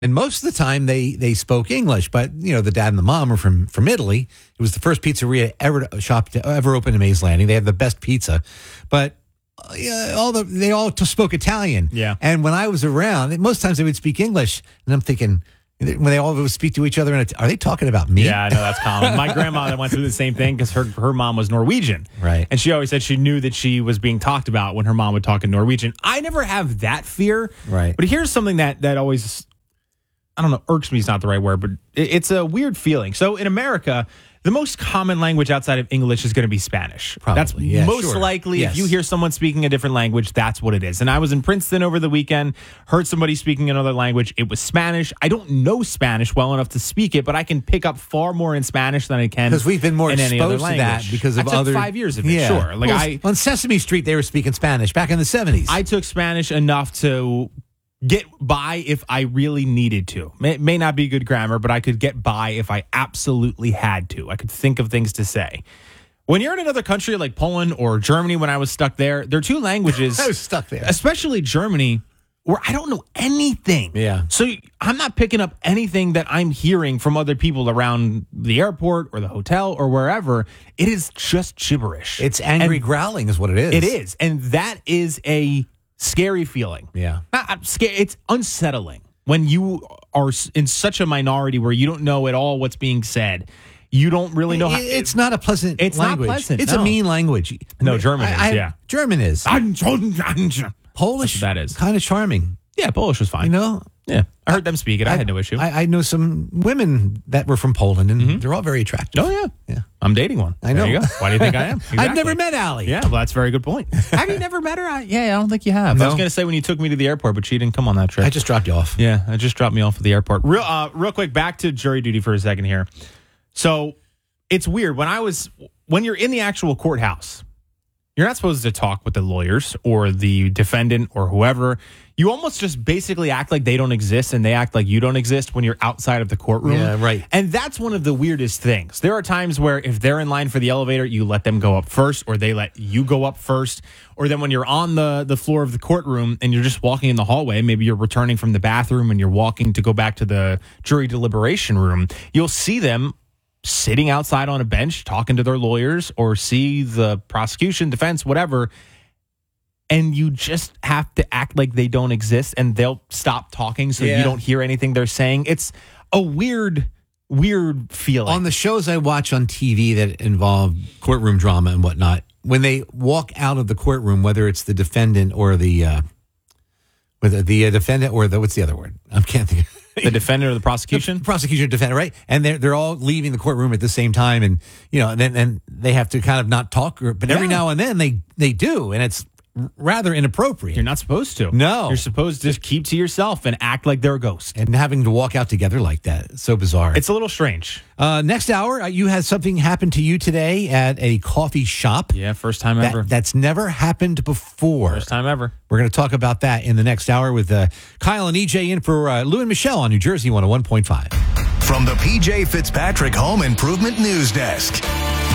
And most of the time they spoke English, but the dad and the mom are from Italy. It was the first pizzeria ever opened in Mays Landing. They had the best pizza, but they all spoke Italian. Yeah. And when I was around, most times they would speak English, and I'm thinking, when they all would speak to each other, are they talking about me? Yeah, I know that's common. My grandma went through the same thing because her mom was Norwegian. Right. And she always said she knew that she was being talked about when her mom would talk in Norwegian. I never have that fear. Right. But here's something that always, I don't know, irks me is not the right word, but it's a weird feeling. So in America, the most common language outside of English is going to be Spanish. Probably, That's most likely, yes. If you hear someone speaking a different language, that's what it is. And I was in Princeton over the weekend, heard somebody speaking another language. It was Spanish. I don't know Spanish well enough to speak it, but I can pick up far more in Spanish than I can because we've been more in any other exposed to that language. because of I took other 5 years of it, sure. On Sesame Street, they were speaking Spanish back in the 70s. I took Spanish enough to get by if I really needed to. It may not be good grammar, but I could get by if I absolutely had to. I could think of things to say. When you're in another country like Poland or Germany, when I was stuck there, there are two languages. I was stuck there. Especially Germany, where I don't know anything. Yeah. So I'm not picking up anything that I'm hearing from other people around the airport or the hotel or wherever. It is just gibberish. It's angry growling is what it is. It is. And that is a scary feeling. Yeah. It's unsettling when you are in such a minority where you don't know at all what's being said. You don't really know how. It's not a pleasant It's language. not pleasant. It's no. a mean language. No, German is, yeah. German is. Polish, that is. kind of charming. Yeah, Polish was fine. Yeah. I heard them speak it. I had no issue. I know some women that were from Poland, and they're all very attractive. Oh, yeah. Yeah. I'm dating one. I know. There you go. Why do you think I am? I've Exactly. never met Allie. Yeah, well, that's a very good point. Have you never met her? I don't think you have. No. I was going to say when you took me to the airport, but she didn't come on that trip. I just dropped you off. Yeah, I just dropped me off at the airport. Real quick, back to jury duty for a second here. So it's weird. When you're in the actual courthouse, you're not supposed to talk with the lawyers or the defendant or whoever. You almost just basically act like they don't exist and they act like you don't exist when you're outside of the courtroom. Yeah, right. And that's one of the weirdest things. There are times where if they're in line for the elevator, you let them go up first or they let you go up first. Or then when you're on the floor of the courtroom and you're just walking in the hallway, maybe you're returning from the bathroom and you're walking to go back to the jury deliberation room, you'll see them sitting outside on a bench talking to their lawyers or see the prosecution, defense, whatever. And you just have to act like they don't exist and they'll stop talking so you don't hear anything they're saying. It's a weird feeling. On the shows I watch on TV that involve courtroom drama and whatnot, when they walk out of the courtroom, whether it's the defendant or the defendant or what's the other word? I can't think of the defendant or the prosecution? The prosecution or defendant, right? And they're all leaving the courtroom at the same time, and then they have to kind of not talk, but every now and then they do, and it's rather inappropriate. You're not supposed to. No. You're supposed to just keep to yourself and act like they're a ghost. And having to walk out together like that, it's so bizarre. It's a little strange. Next hour, you had something happen to you today at a coffee shop. Yeah, first time ever. That's never happened before. First time ever. We're going to talk about that in the next hour with Kyle and EJ in for Lou and Michelle on New Jersey 101.5. From the PJ Fitzpatrick Home Improvement News Desk.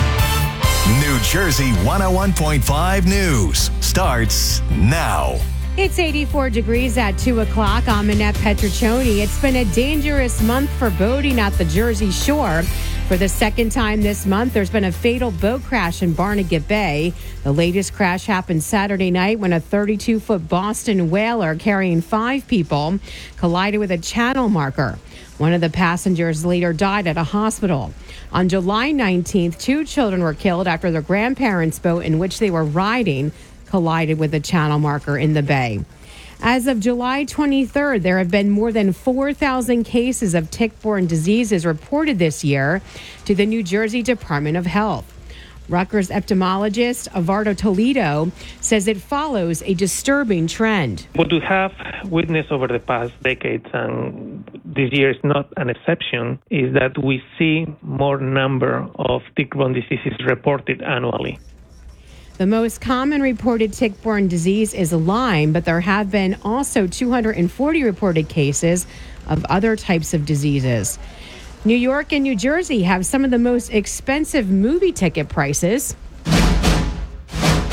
New Jersey 101.5 News starts now. It's 84 degrees at 2 o'clock. I'm Annette Petriccioni. It's been a dangerous month for boating at the Jersey Shore. For the second time this month, there's been a fatal boat crash in Barnegat Bay. The latest crash happened Saturday night when a 32-foot Boston whaler carrying 5 people collided with a channel marker. One of the passengers later died at a hospital. On July 19th, 2 children were killed after their grandparents' boat in which they were riding collided with a channel marker in the bay. As of July 23rd, there have been more than 4,000 cases of tick-borne diseases reported this year to the New Jersey Department of Health. Rutgers epidemiologist Avardo Toledo says it follows a disturbing trend. What we have witnessed over the past decades, and this year is not an exception, is that we see more number of tick-borne diseases reported annually. The most common reported tick-borne disease is Lyme, but there have been also 240 reported cases of other types of diseases. New York and New Jersey have some of the most expensive movie ticket prices.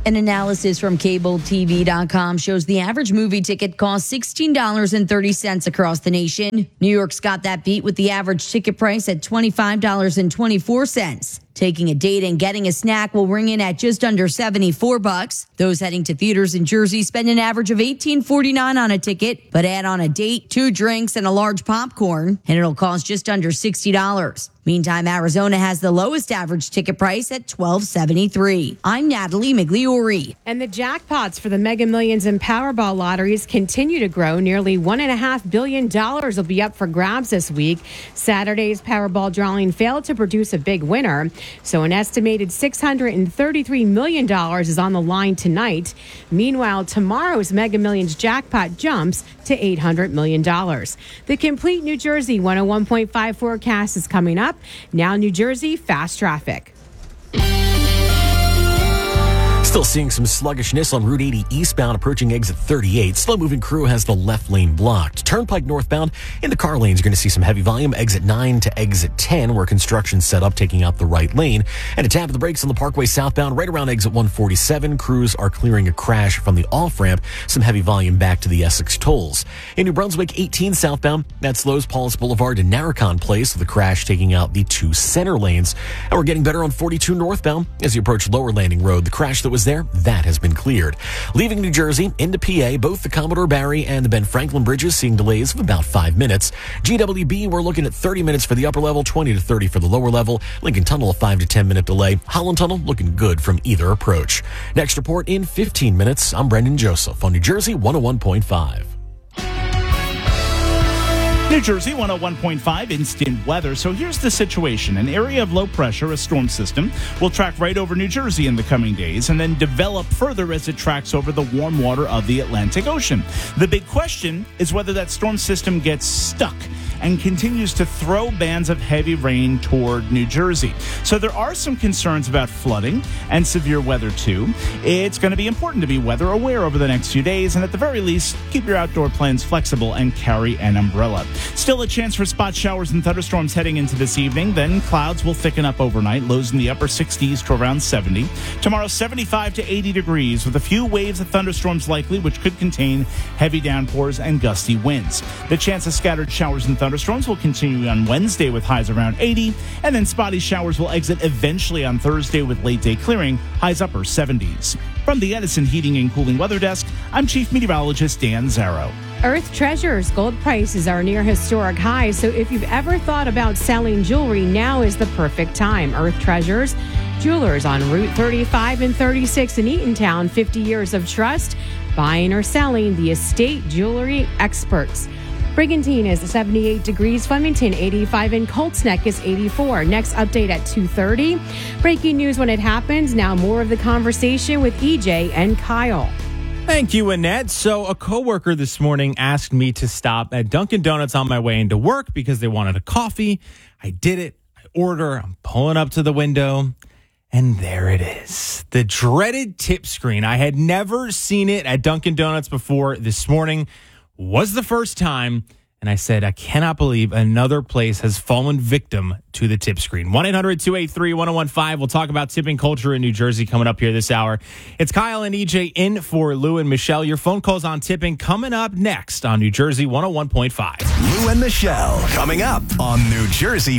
An analysis from CableTV.com shows the average movie ticket costs $16.30 across the nation. New York's got that beat with the average ticket price at $25.24. Taking a date and getting a snack will ring in at just under $74. Those heading to theaters in Jersey spend an average of $18.49 on a ticket, but add on a date, 2 drinks, and a large popcorn, and it'll cost just under $60. Meantime, Arizona has the lowest average ticket price at $12.73. I'm Natalie Migliori. And the jackpots for the Mega Millions and Powerball lotteries continue to grow. Nearly $1.5 billion will be up for grabs this week. Saturday's Powerball drawing failed to produce a big winner, so an estimated $633 million is on the line tonight. Meanwhile, tomorrow's Mega Millions jackpot jumps to $800 million. The complete New Jersey 101.5 forecast is coming up. Now, New Jersey fast traffic. Still seeing some sluggishness on Route 80 eastbound approaching exit 38. Slow-moving crew has the left lane blocked. Turnpike northbound in the car lanes, you're going to see some heavy volume. Exit 9 to exit 10, where construction's set up, taking out the right lane. And a tap of the brakes on the Parkway southbound right around exit 147. Crews are clearing a crash from the off-ramp. Some heavy volume back to the Essex tolls. In New Brunswick, 18 southbound, that slows Paulus Boulevard to Narracon Place with a crash taking out the 2 center lanes. And we're getting better on 42 northbound as you approach Lower Landing Road. The crash that was there, that has been cleared. Leaving New Jersey into PA, both the Commodore Barry and the Ben Franklin bridges seeing delays of about 5 minutes. GWB, we're looking at 30 minutes for the upper level, 20 to 30 for the lower level. Lincoln Tunnel, a 5 to 10 minute delay. Holland Tunnel looking good from either approach. Next report in 15 minutes. I'm Brendan Joseph on New Jersey 101.5. New Jersey 101.5 instant weather. So here's the situation. An area of low pressure, a storm system, will track right over New Jersey in the coming days and then develop further as it tracks over the warm water of the Atlantic Ocean. The big question is whether that storm system gets stuck and continues to throw bands of heavy rain toward New Jersey. So there are some concerns about flooding and severe weather too. It's going to be important to be weather aware over the next few days, and at the very least, keep your outdoor plans flexible and carry an umbrella. Still a chance for spot showers and thunderstorms heading into this evening. Then clouds will thicken up overnight, lows in the upper 60s to around 70. Tomorrow, 75 to 80 degrees with a few waves of thunderstorms likely, which could contain heavy downpours and gusty winds. The chance of scattered showers and thunderstorms will continue on Wednesday with highs around 80, and then spotty showers will exit eventually on Thursday with late day clearing, highs upper 70s. From the Edison Heating and Cooling Weather Desk, I'm Chief Meteorologist Dan Zarrow. Earth Treasures gold prices are near historic highs, so if you've ever thought about selling jewelry, now is the perfect time. Earth Treasures Jewelers on Route 35 and 36 in Eatontown, 50 years of trust, buying or selling, the estate jewelry experts. Brigantine is 78 degrees, Flemington 85, and Colts Neck is 84. Next update at 2:30. Breaking news when it happens. Now more of the conversation with EJ and Kyle. Thank you, Annette. So a coworker this morning asked me to stop at Dunkin' Donuts on my way into work because they wanted a coffee. I did it. I order. I'm pulling up to the window. And there it is. The dreaded tip screen. I had never seen it at Dunkin' Donuts before. This morning was the first time. And I said, I cannot believe another place has fallen victim to the tip screen. 1-800-283-1015. We'll talk about tipping culture in New Jersey coming up here this hour. It's Kyle and EJ in for Lou and Michelle. Your phone calls on tipping coming up next on New Jersey 101.5. Lou and Michelle coming up on New Jersey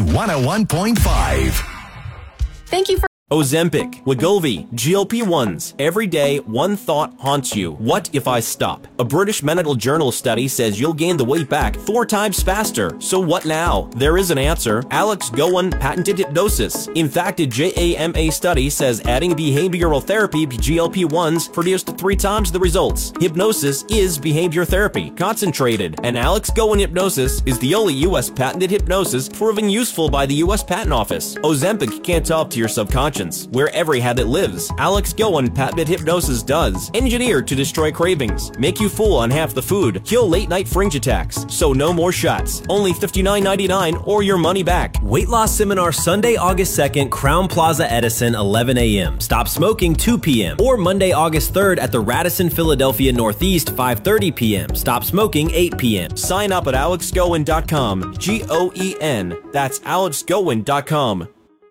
101.5. Thank you for Ozempic, Wegovy, GLP-1s. Every day, one thought haunts you. What if I stop? A British Medical Journal study says you'll gain the weight back 4 times faster. So what now? There is an answer. Alex Gowan patented hypnosis. In fact, a JAMA study says adding behavioral therapy, GLP-1s, produced 3 times the results. Hypnosis is behavior therapy, concentrated, and Alex Gowan hypnosis is the only U.S. patented hypnosis proven useful by the U.S. Patent Office. Ozempic can't talk to your subconscious, where every habit lives. Alex Gowan patented hypnosis does. Engineered to destroy cravings, make you full on half the food, kill late-night fringe attacks. So no more shots. Only $59.99 or your money back. Weight loss seminar Sunday, August 2nd, Crown Plaza Edison, 11 a.m. Stop smoking, 2 p.m. Or Monday, August 3rd at the Radisson Philadelphia Northeast, 5:30 p.m. Stop smoking, 8 p.m. Sign up at alexgowan.com. GOEN. That's alexgowan.com.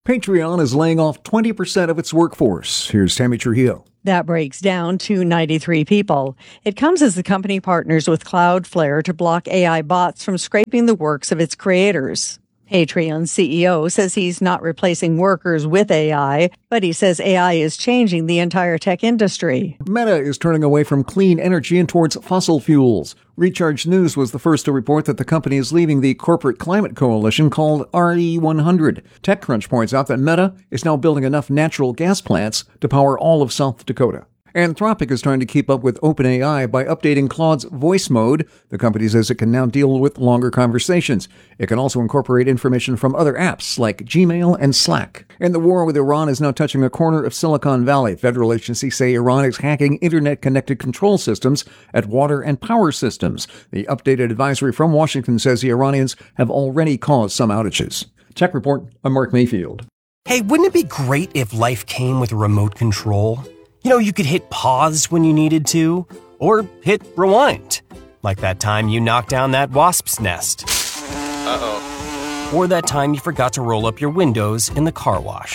Patreon is laying off 20% of its workforce. Here's Tammy Trujillo. That breaks down to 93 people. It comes as the company partners with Cloudflare to block AI bots from scraping the works of its creators. Patreon's CEO says he's not replacing workers with AI, but he says AI is changing the entire tech industry. Meta is turning away from clean energy and towards fossil fuels. Recharge News was the first to report that the company is leaving the corporate climate coalition called RE100. TechCrunch points out that Meta is now building enough natural gas plants to power all of South Dakota. Anthropic is trying to keep up with OpenAI by updating Claude's voice mode. The company says it can now deal with longer conversations. It can also incorporate information from other apps like Gmail and Slack. And the war with Iran is now touching a corner of Silicon Valley. Federal agencies say Iran is hacking internet-connected control systems at water and power systems. The updated advisory from Washington says the Iranians have already caused some outages. Tech Report, I'm Mark Mayfield. Hey, wouldn't it be great if life came with a remote control? You know, you could hit pause when you needed to, or hit rewind. Like that time you knocked down that wasp's nest. Uh-oh. Or that time you forgot to roll up your windows in the car wash.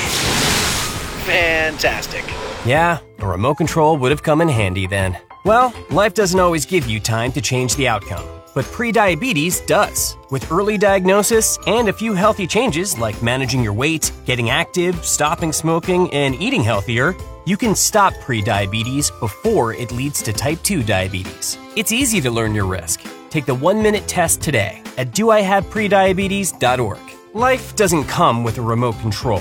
Fantastic. Yeah, a remote control would have come in handy then. Well, life doesn't always give you time to change the outcome, but prediabetes does. With early diagnosis and a few healthy changes like managing your weight, getting active, stopping smoking, and eating healthier, you can stop prediabetes before it leads to type 2 diabetes. It's easy to learn your risk. Take the 1-minute test today at doihaveprediabetes.org. Life doesn't come with a remote control.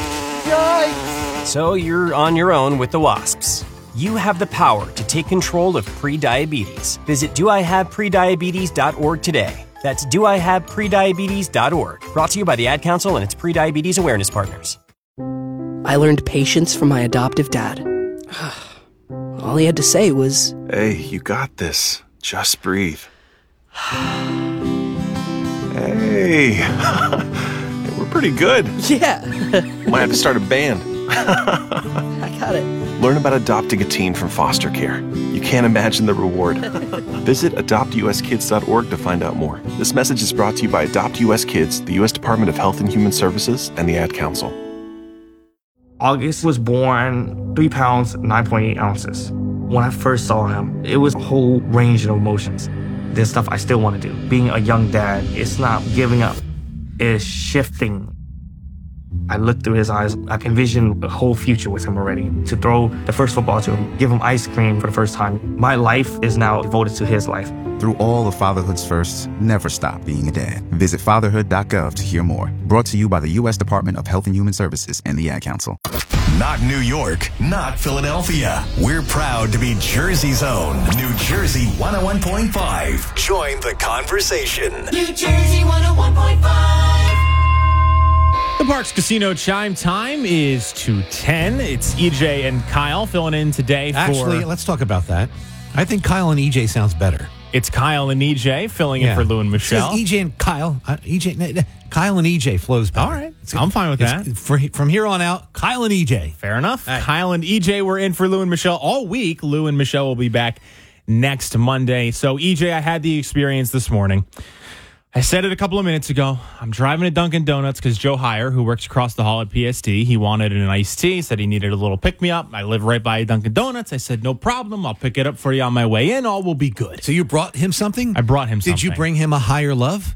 Yikes! So you're on your own with the wasps. You have the power to take control of prediabetes. Visit doihaveprediabetes.org today. That's doihaveprediabetes.org. Brought to you by the Ad Council and its Prediabetes Awareness Partners. I learned patience from my adoptive dad. All he had to say was, "Hey, you got this. Just breathe." Hey, we're pretty good. Yeah. Might have to start a band. I got it. Learn about adopting a teen from foster care. You can't imagine the reward. Visit adoptuskids.org to find out more. This message is brought to you by Adopt US Kids, the U.S. Department of Health and Human Services, and the Ad Council. August was born 3 pounds, 9.8 ounces. When I first saw him, it was a whole range of emotions. There's stuff I still want to do. Being a young dad, it's not giving up. It's shifting. I looked through his eyes. I can envision a whole future with him already. To throw the first football to him, give him ice cream for the first time. My life is now devoted to his life. Through all of fatherhood's firsts, never stop being a dad. Visit fatherhood.gov to hear more. Brought to you by the U.S. Department of Health and Human Services and the Ad Council. Not New York, not Philadelphia. We're proud to be Jersey's own New Jersey 101.5. Join the conversation. New Jersey 101.5. The Parks Casino chime time is 2:10. It's EJ and Kyle filling in today. Actually, let's talk about that. I think Kyle and EJ sounds better. It's Kyle and EJ filling in for Lou and Michelle. EJ and Kyle. Kyle and EJ flows better. All right. I'm fine with that. From here on out, Kyle and EJ. Fair enough. Right. Kyle and EJ were in for Lou and Michelle all week. Lou and Michelle will be back next Monday. So, EJ, I had the experience this morning. I said it a couple of minutes ago. I'm driving to Dunkin' Donuts because Joe Heyer, who works across the hall at PSD, he wanted an iced tea, said he needed a little pick-me-up. I live right by Dunkin' Donuts. I said, no problem. I'll pick it up for you on my way in. All will be good. So you brought him something? I brought him something. Did you bring him a higher love?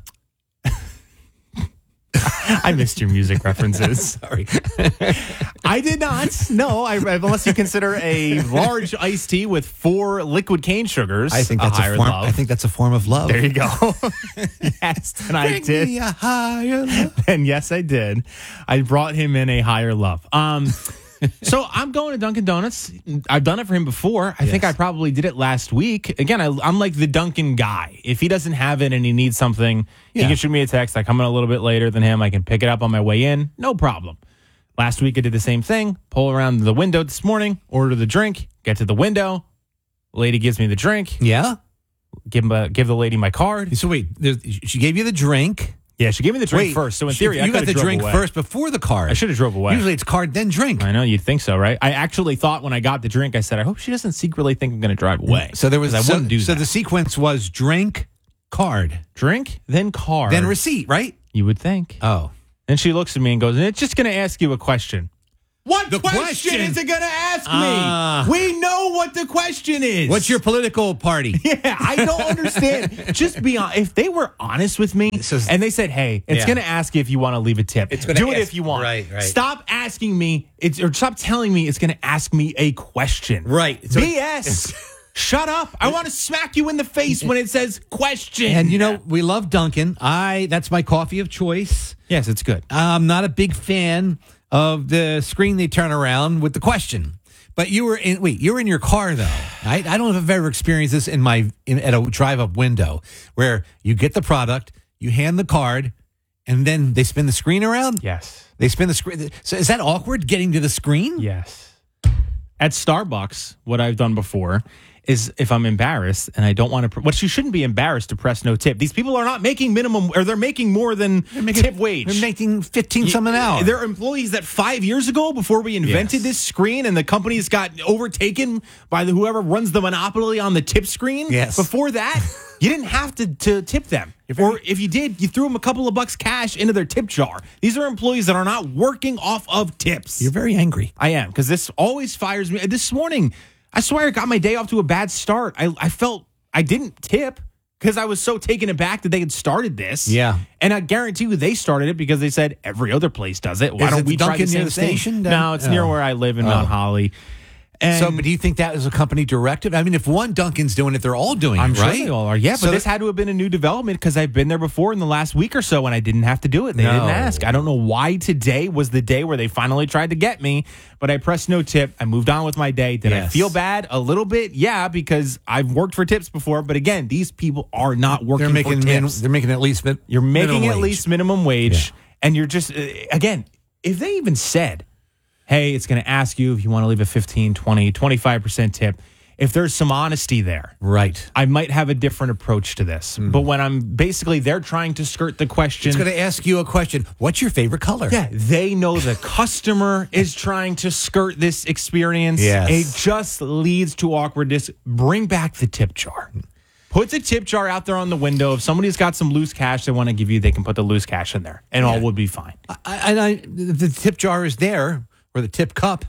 I missed your music references. Sorry. I did not. No, unless you consider a large iced tea with 4 liquid cane sugars. I think that's a form. love. I think that's a form of love. There you go. Yes, and I did. Me a higher love. And yes, I did. I brought him in a higher love. So I'm going to Dunkin' Donuts. I've done it for him before. I think I probably did it last week. Again, I'm like the Dunkin' guy. If he doesn't have it and he needs something, he can shoot me a text. I come in a little bit later than him. I can pick it up on my way in. No problem. Last week I did the same thing. Pull around the window this morning, order the drink, get to the window. Lady gives me the drink. Yeah? Give the lady my card. So wait, she gave you the drink. Yeah, she gave me the drink first. So in theory, you got the drink first before the card. I should have drove away. Usually it's card, then drink. I know, you'd think so, right? I actually thought when I got the drink, I said, I hope she doesn't secretly think I'm going to drive away. So there was I wouldn't do that. So the sequence was drink, card. Drink, then card. Then receipt, right? You would think. Oh. And she looks at me and goes, "It's just going to ask you a question." What question is it going to ask me? We know what the question is. What's your political party? Yeah, I don't understand. Just be honest. If they were honest with me and they said, "Hey, it's going to ask you if you want to leave a tip. It's gonna Do it ask- if you want." Right. Stop asking me. Or stop telling me it's going to ask me a question. Right. So- BS. Shut up. I want to smack you in the face when it says question. And we love Dunkin'. That's my coffee of choice. Yes, it's good. I'm not a big fan of the screen they turn around with the question. But you were in your car though. I don't know if I've ever experienced this at a drive-up window where you get the product, you hand the card, and then they spin the screen around? Yes. They spin the screen. So is that awkward getting to the screen? Yes. At Starbucks, what I've done before is if I'm embarrassed and I don't want to, you shouldn't be embarrassed to press no tip. These people are not making minimum, or they're making more than tip wage. They're making 15 something an hour. They're employees that 5 years ago, before we invented this screen and the companies got overtaken by whoever runs the monopoly on the tip screen. Yes. Before that, you didn't have to tip them. Or if you did, you threw them a couple of bucks cash into their tip jar. These are employees that are not working off of tips. You're very angry. I am, because this always fires me. This morning, I swear I got my day off to a bad start. I felt I didn't tip because I was so taken aback that they had started this. Yeah. And I guarantee you they started it because they said every other place does it. Why Is don't it we try Dunkin' the near same the thing? station? No, it's near where I live in Mount Holly. And But do you think that is a company directive? I mean, if one Dunkin's doing it, they're all doing I'm it, sure right? they all are. Yeah, So but this had to have been a new development because I've been there before in the last week or so and I didn't have to do it. They didn't ask. I don't know why today was the day where they finally tried to get me, but I pressed no tip. I moved on with my day. Did I feel bad? A little bit, yeah, because I've worked for tips before. But again, these people are not working They're making for tips. they're making at least You're making minimum at wage. least minimum wage, and you're just, again, if they even said, hey, it's going to ask you if you want to leave a 15, 20, 25% tip, if there's some honesty there, right, I might have a different approach to this. But when I'm basically, they're trying to skirt the question. It's going to ask you a question. What's your favorite color? Yeah, they know the customer is trying to skirt this experience. Yes. It just leads to awkwardness. Bring back the tip jar. Put the tip jar out there on the window. If somebody's got some loose cash they want to give you, they can put the loose cash in there, and all would be fine. The tip jar is there, or the tip cup.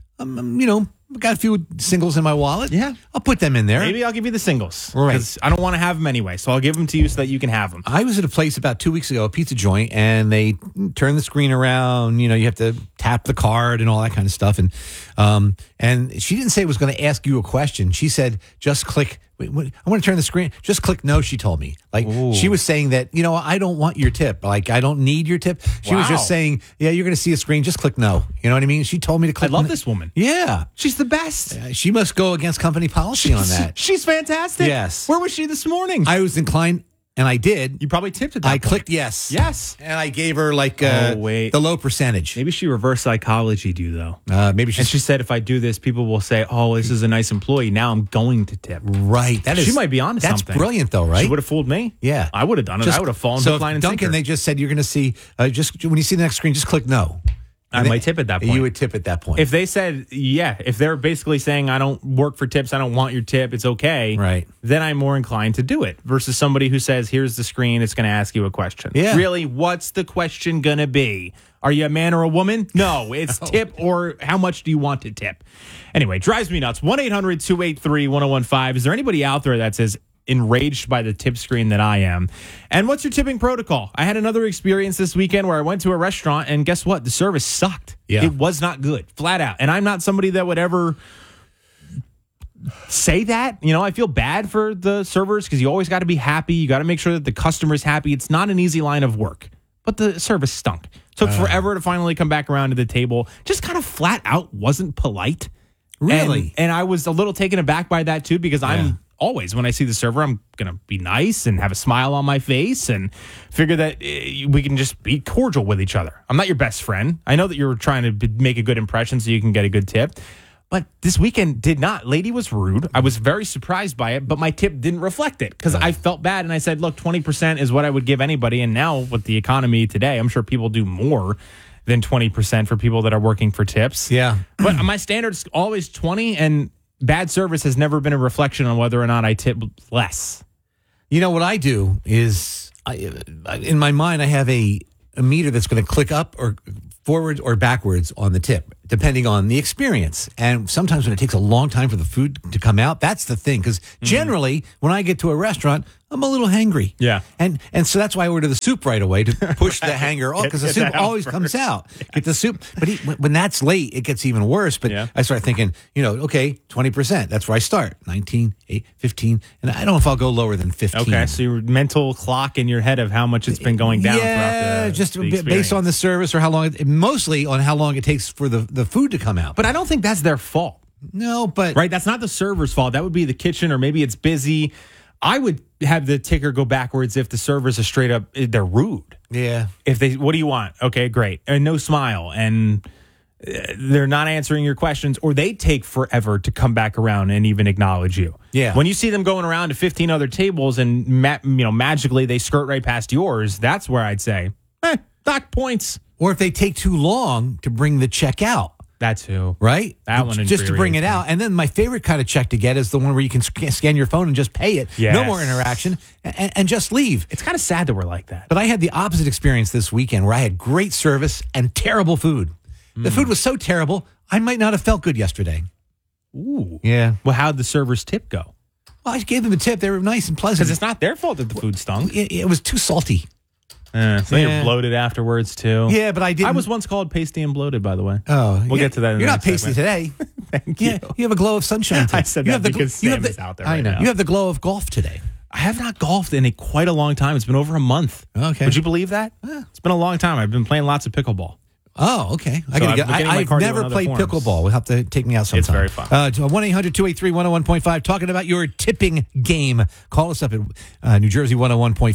I've got a few singles in my wallet. Yeah. I'll put them in there. Maybe I'll give you the singles. Right. 'Cause I don't want to have them anyway, so I'll give them to you so that you can have them. I was at a place about 2 weeks ago, a pizza joint, and they turn the screen around. You have to tap the card and all that kind of stuff. And she didn't say it was going to ask you a question. She said, just click. I want to turn the screen. Just click no, she told me. She was saying that, I don't want your tip. I don't need your tip. She was just saying, yeah, you're going to see a screen. Just click no. You know what I mean? She told me to click I love this woman. Yeah. She's the best. She must go against company policy on that. She's fantastic. Yes. Where was she this morning? I was inclined, and I did. You probably tipped at that I point. clicked yes. Yes. And I gave her wait. the low percentage. Maybe she reverse psychologied you, though. Maybe and she said, if I do this, people will say, oh, this is a nice employee. Now I'm going to tip. Right. She might be onto something. That's brilliant, though, right? She would have fooled me. Yeah. I would have done it. I would have fallen so to line and Duncan, sinker. they just said you're going to see, just when you see the next screen, just click no. I might tip at that point. You would tip at that point. If they said, if they're basically saying, I don't work for tips, I don't want your tip, it's okay. Right. Then I'm more inclined to do it versus somebody who says, here's the screen, it's going to ask you a question. Yeah. Really, what's the question going to be? Are you a man or a woman? No, it's tip or how much do you want to tip? Anyway, drives me nuts. 1-800-283-1015. Is there anybody out there that's as enraged by the tip screen that I am? And what's your tipping protocol? I had another experience this weekend where I went to a restaurant and guess what? The service sucked. Yeah. It was not good, flat out. And I'm not somebody that would ever say that. I feel bad for the servers because you always got to be happy. You got to make sure that the customer's happy. It's not an easy line of work, but the service stunk. Took forever to finally come back around to the table. Just kind of flat out wasn't polite. Really? And I was a little taken aback by that too because I'm always, when I see the server, I'm going to be nice and have a smile on my face and figure that we can just be cordial with each other. I'm not your best friend. I know that you're trying to make a good impression so you can get a good tip. But this weekend did not. Lady was rude. I was very surprised by it, but my tip didn't reflect it because I felt bad. And I said, look, 20% is what I would give anybody. And now with the economy today, I'm sure people do more than 20% for people that are working for tips. Yeah. But my standard's always 20, and bad service has never been a reflection on whether or not I tip less. What I do is, in my mind, I have a a meter that's going to click up or forwards or backwards on the tip, depending on the experience. And sometimes when it takes a long time for the food to come out, that's the thing. Because generally, when I get to a restaurant, I'm a little hangry. Yeah. And so that's why I order the soup right away to push the hanger off, because the soup always comes out. Get the soup. But when that's late, it gets even worse. But I start thinking, okay, 20%. That's where I start. 19, 8, 15. And I don't know if I'll go lower than 15. Okay, so your mental clock in your head of how much it's been going down throughout the just experience. based on the service or how long, mostly on how long it takes for the food to come out. But I don't think that's their fault. No, but... Right, that's not the server's fault. That would be the kitchen, or maybe it's busy. I would have the ticker go backwards if the servers are straight up, they're rude. Yeah. If they, what do you want? Okay, great. And no smile. And they're not answering your questions, or they take forever to come back around and even acknowledge you. Yeah. When you see them going around to 15 other tables and magically they skirt right past yours, that's where I'd say, dock points. Or if they take too long to bring the check out. That too. Right? That one just to bring it out. And then my favorite kind of check to get is the one where you can scan your phone and just pay it. Yes. No more interaction and just leave. It's kind of sad that we're like that. But I had the opposite experience this weekend where I had great service and terrible food. The food was so terrible, I might not have felt good yesterday. Ooh. Yeah. Well, how'd the server's tip go? Well, I gave them a tip. They were nice and pleasant. Because it's not their fault that the food stunk. It was too salty. So you're bloated afterwards, too. Yeah, but I didn't. I was once called pasty and bloated, by the way. Oh, we'll get to that in You're the not next pasty segment. today. Thank you. You have a glow of sunshine today. I said you that have because Sam is out there right now. You have the glow of golf today. I have not golfed in quite a long time. It's been over a month. Okay. Would you believe that? It's been a long time. I've been playing lots of pickleball. Oh, okay. So I've never played pickleball. We'll have to take me out sometime. It's very fun. 1-800-283-101.5, talking about your tipping game. Call us up at New Jersey 101.5,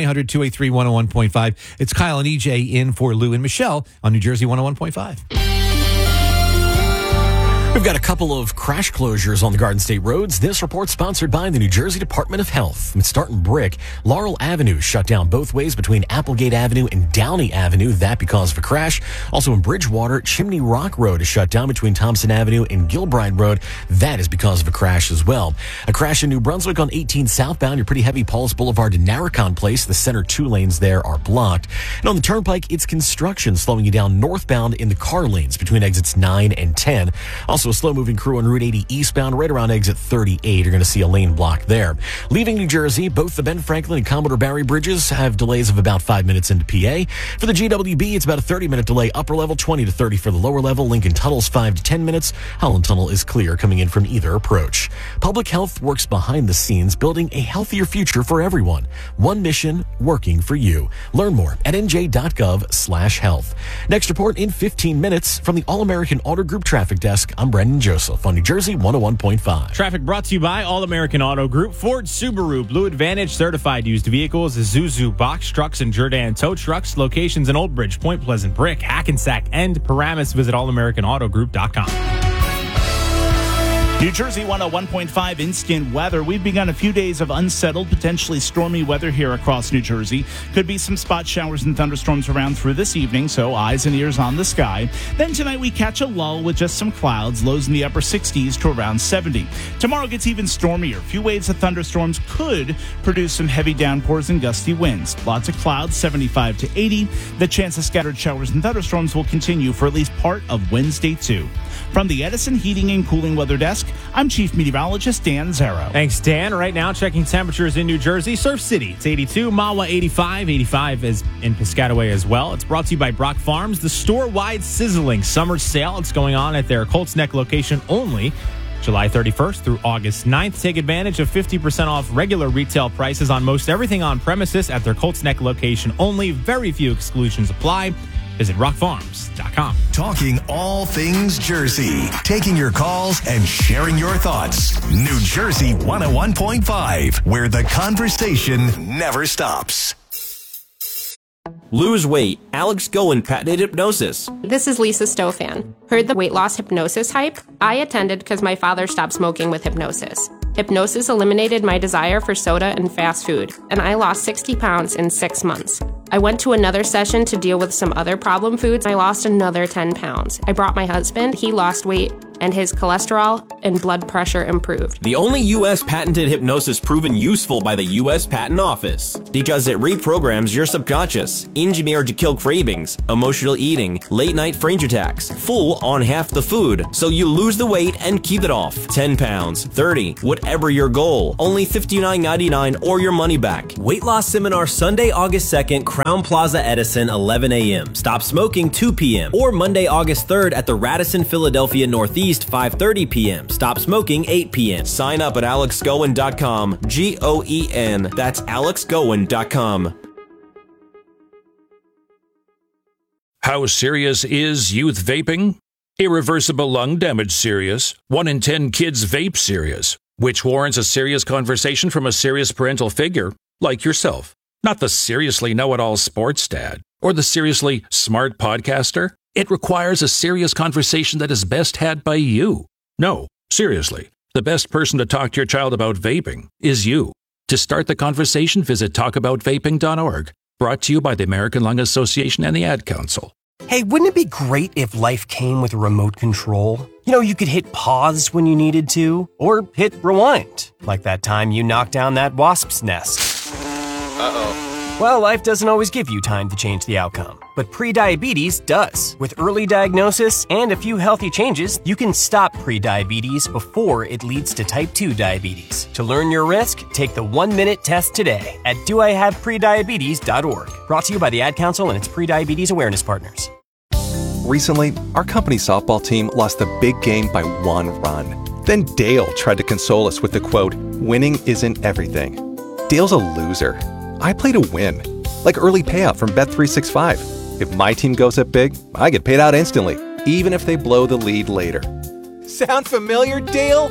1-800-283-101.5. It's Kyle and EJ in for Lou and Michelle on New Jersey 101.5. We've got a couple of crash closures on the Garden State roads. This report sponsored by the New Jersey Department of Health. It's starting Brick. Laurel Avenue shut down both ways between Applegate Avenue and Downey Avenue. That because of a crash. Also in Bridgewater, Chimney Rock Road is shut down between Thompson Avenue and Gilbride Road. That is because of a crash as well. A crash in New Brunswick on 18 southbound. You're pretty heavy. Paul's Boulevard to Narracon Place. The center 2 lanes there are blocked. And on the Turnpike, it's construction slowing you down northbound in the car lanes between exits 9 and 10. Also a slow-moving crew on Route 80 eastbound right around exit 38. You're going to see a lane block there. Leaving New Jersey, both the Ben Franklin and Commodore Barry bridges have delays of about 5 minutes into PA. For the GWB, it's about a 30-minute delay upper level, 20 to 30 for the lower level. Lincoln Tunnel's 5 to 10 minutes. Holland Tunnel is clear coming in from either approach. Public Health works behind the scenes, building a healthier future for everyone. One mission, working for you. Learn more at nj.gov/health. Next report in 15 minutes from the All-American Auto Group Traffic Desk. I'm Brendan Joseph on New Jersey 101.5. Traffic brought to you by All-American Auto Group, Ford, Subaru, Blue Advantage certified used vehicles, Isuzu box trucks and Jordan tow trucks. Locations in Old Bridge, Point Pleasant, Brick, Hackensack, and Paramus. Visit allamericanautogroup.com. New Jersey 101.5 instant weather. We've begun a few days of unsettled, potentially stormy weather here across New Jersey. Could be some spot showers and thunderstorms around through this evening, so eyes and ears on the sky. Then tonight we catch a lull with just some clouds, lows in the upper 60s to around 70. Tomorrow gets even stormier. A few waves of thunderstorms could produce some heavy downpours and gusty winds. Lots of clouds, 75 to 80. The chance of scattered showers and thunderstorms will continue for at least part of Wednesday, too. From the Edison Heating and Cooling Weather Desk, I'm Chief Meteorologist Dan Zero. Thanks, Dan. Right now, checking temperatures in New Jersey. Surf City, it's 82. Mahwah, 85. 85 is in Piscataway as well. It's brought to you by Brock Farms, the store-wide sizzling summer sale. It's going on at their Colts Neck location only, July 31st through August 9th. Take advantage of 50% off regular retail prices on most everything on premises at their Colts Neck location only. Very few exclusions apply. Visit rockfarms.com. Talking all things Jersey. Taking your calls and sharing your thoughts. New Jersey 101.5, where the conversation never stops. Lose weight. Alex Goen patented hypnosis. This is Lisa Stofan. Heard the weight loss hypnosis hype? I attended because my father stopped smoking with hypnosis. Hypnosis eliminated my desire for soda and fast food, and I lost 60 pounds in 6 months. I went to another session to deal with some other problem foods. I lost another 10 pounds. I brought my husband. He lost weight, and his cholesterol and blood pressure improved. The only U.S. patented hypnosis proven useful by the U.S. Patent Office, because it reprograms your subconscious, engineered to kill cravings, emotional eating, late night fringe attacks, full on half the food, so you lose the weight and keep it off. 10 pounds, 30, whatever your goal. Only $59.99 or your money back. Weight loss seminar Sunday, August 2nd, Crown Plaza Edison, 11 a.m. Stop smoking 2 p.m. Or Monday, August 3rd at the Radisson Philadelphia Northeast, 5:30 p.m. Stop smoking 8 p.m. Sign up at alexgoen.com. Goen. That's alexgoen.com. How serious is youth vaping? Irreversible lung damage serious. 1 in 10 kids vape serious, which warrants a serious conversation from a serious parental figure like yourself. Not the seriously know-it-all sports dad or the seriously smart podcaster. It requires a serious conversation that is best had by you. No, seriously, the best person to talk to your child about vaping is you. To start the conversation, visit talkaboutvaping.org. Brought to you by the American Lung Association and the Ad Council. Hey, wouldn't it be great if life came with a remote control? You know, you could hit pause when you needed to, or hit rewind, like that time you knocked down that wasp's nest. Uh-oh. Well, life doesn't always give you time to change the outcome, but prediabetes does. With early diagnosis and a few healthy changes, you can stop prediabetes before it leads to type 2 diabetes. To learn your risk, take the 1-minute test today at doihaveprediabetes.org. Brought to you by the Ad Council and its prediabetes awareness partners. Recently, our company softball team lost a big game by 1 run. Then Dale tried to console us with the quote, "Winning isn't everything." Dale's a loser. I play to win, like early payout from Bet365. If my team goes up big, I get paid out instantly, even if they blow the lead later. Sound familiar, Dale?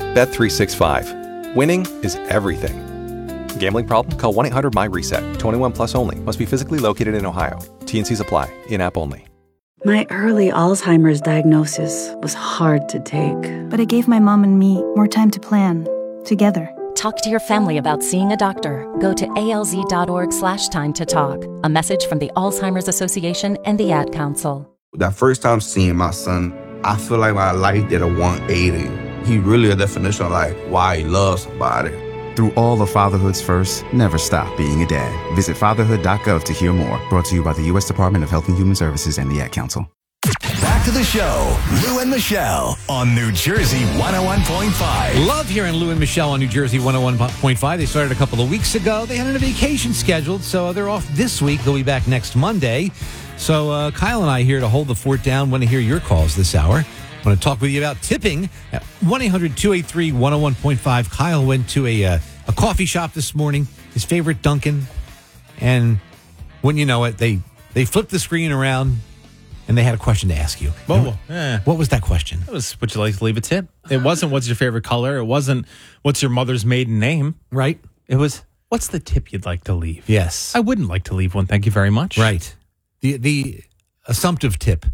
Bet365. Winning is everything. Gambling problem? Call 1-800-MY-RESET. 21 plus only. Must be physically located in Ohio. T&Cs apply. In-app only. My early Alzheimer's diagnosis was hard to take. But it gave my mom and me more time to plan, together. Talk to your family about seeing a doctor. Go to alz.org/time to talk. A message from the Alzheimer's Association and the Ad Council. That first time seeing my son, I feel like my life did a 180. He really a definition of like why he loves somebody. Through all of fatherhood's first, never stop being a dad. Visit fatherhood.gov to hear more. Brought to you by the U.S. Department of Health and Human Services and the Ad Council. Back to the show, Lou and Michelle on New Jersey 101.5. Love hearing Lou and Michelle on New Jersey 101.5. They started a couple of weeks ago. They had a vacation scheduled, so they're off this week. They'll be back next Monday. So Kyle and I here to hold the fort down. Want to hear your calls this hour. Want to talk with you about tipping at 1-800-283-101.5. Kyle went to a coffee shop this morning, his favorite Dunkin', and wouldn't you know it, they flipped the screen around. And they had a question to ask you. What was that question? It was, would you like to leave a tip? It wasn't, what's your favorite color? It wasn't, what's your mother's maiden name? Right. It was, what's the tip you'd like to leave? Yes. I wouldn't like to leave one, thank you very much. Right. The assumptive tip.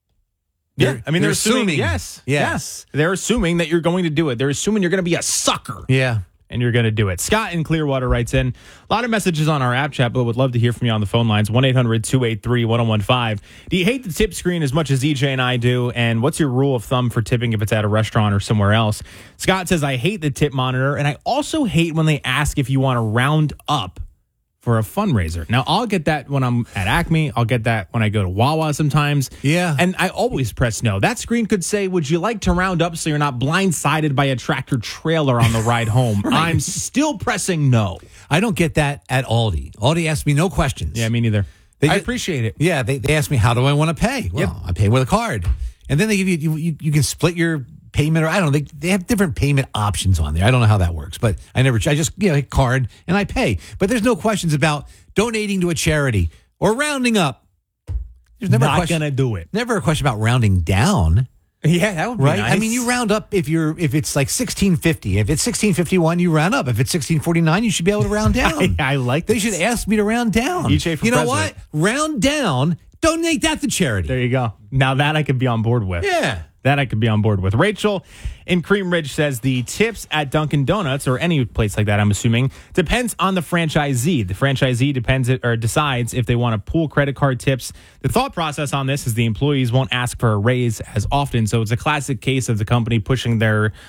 Yeah. I mean, they're assuming. Yes. They're assuming that you're going to do it. They're assuming you're going to be a sucker. Yeah. And you're going to do it. Scott in Clearwater writes in, a lot of messages on our app chat, but would love to hear from you on the phone lines, 1-800-283-1015. Do you hate the tip screen as much as EJ and I do? And what's your rule of thumb for tipping if it's at a restaurant or somewhere else? Scott says, I hate the tip monitor, and I also hate when they ask if you want to round up for a fundraiser. Now, I'll get that when I'm at Acme. I'll get that when I go to Wawa sometimes. Yeah. And I always press no. That screen could say, would you like to round up so you're not blindsided by a tractor trailer on the ride home? Right. I'm still pressing no. I don't get that at Aldi. Aldi asks me no questions. Yeah, me neither. I appreciate it. Yeah, they ask me, how do I want to pay? Well, I pay with a card. And then they give you can split your payment, or I don't know. They have different payment options on there. I don't know how that works, but I just hit card and I pay. But there's no questions about donating to a charity or rounding up. There's never not going to do it. Never a question about rounding down. Yeah, that would be right. nice. I mean, you round up if it's like 1650. If it's 1651, you round up. If it's 1649, you should be able to round down. I like. They should ask me to round down. EJ for you know president. what? Round down. Donate that to charity. There you go. Now that I could be on board with. Yeah. That I could be on board with. Rachel in Cream Ridge says the tips at Dunkin' Donuts, or any place like that, I'm assuming, depends on the franchisee. The franchisee decides if they want to pool credit card tips. The thought process on this is the employees won't ask for a raise as often. So it's a classic case of the company pushing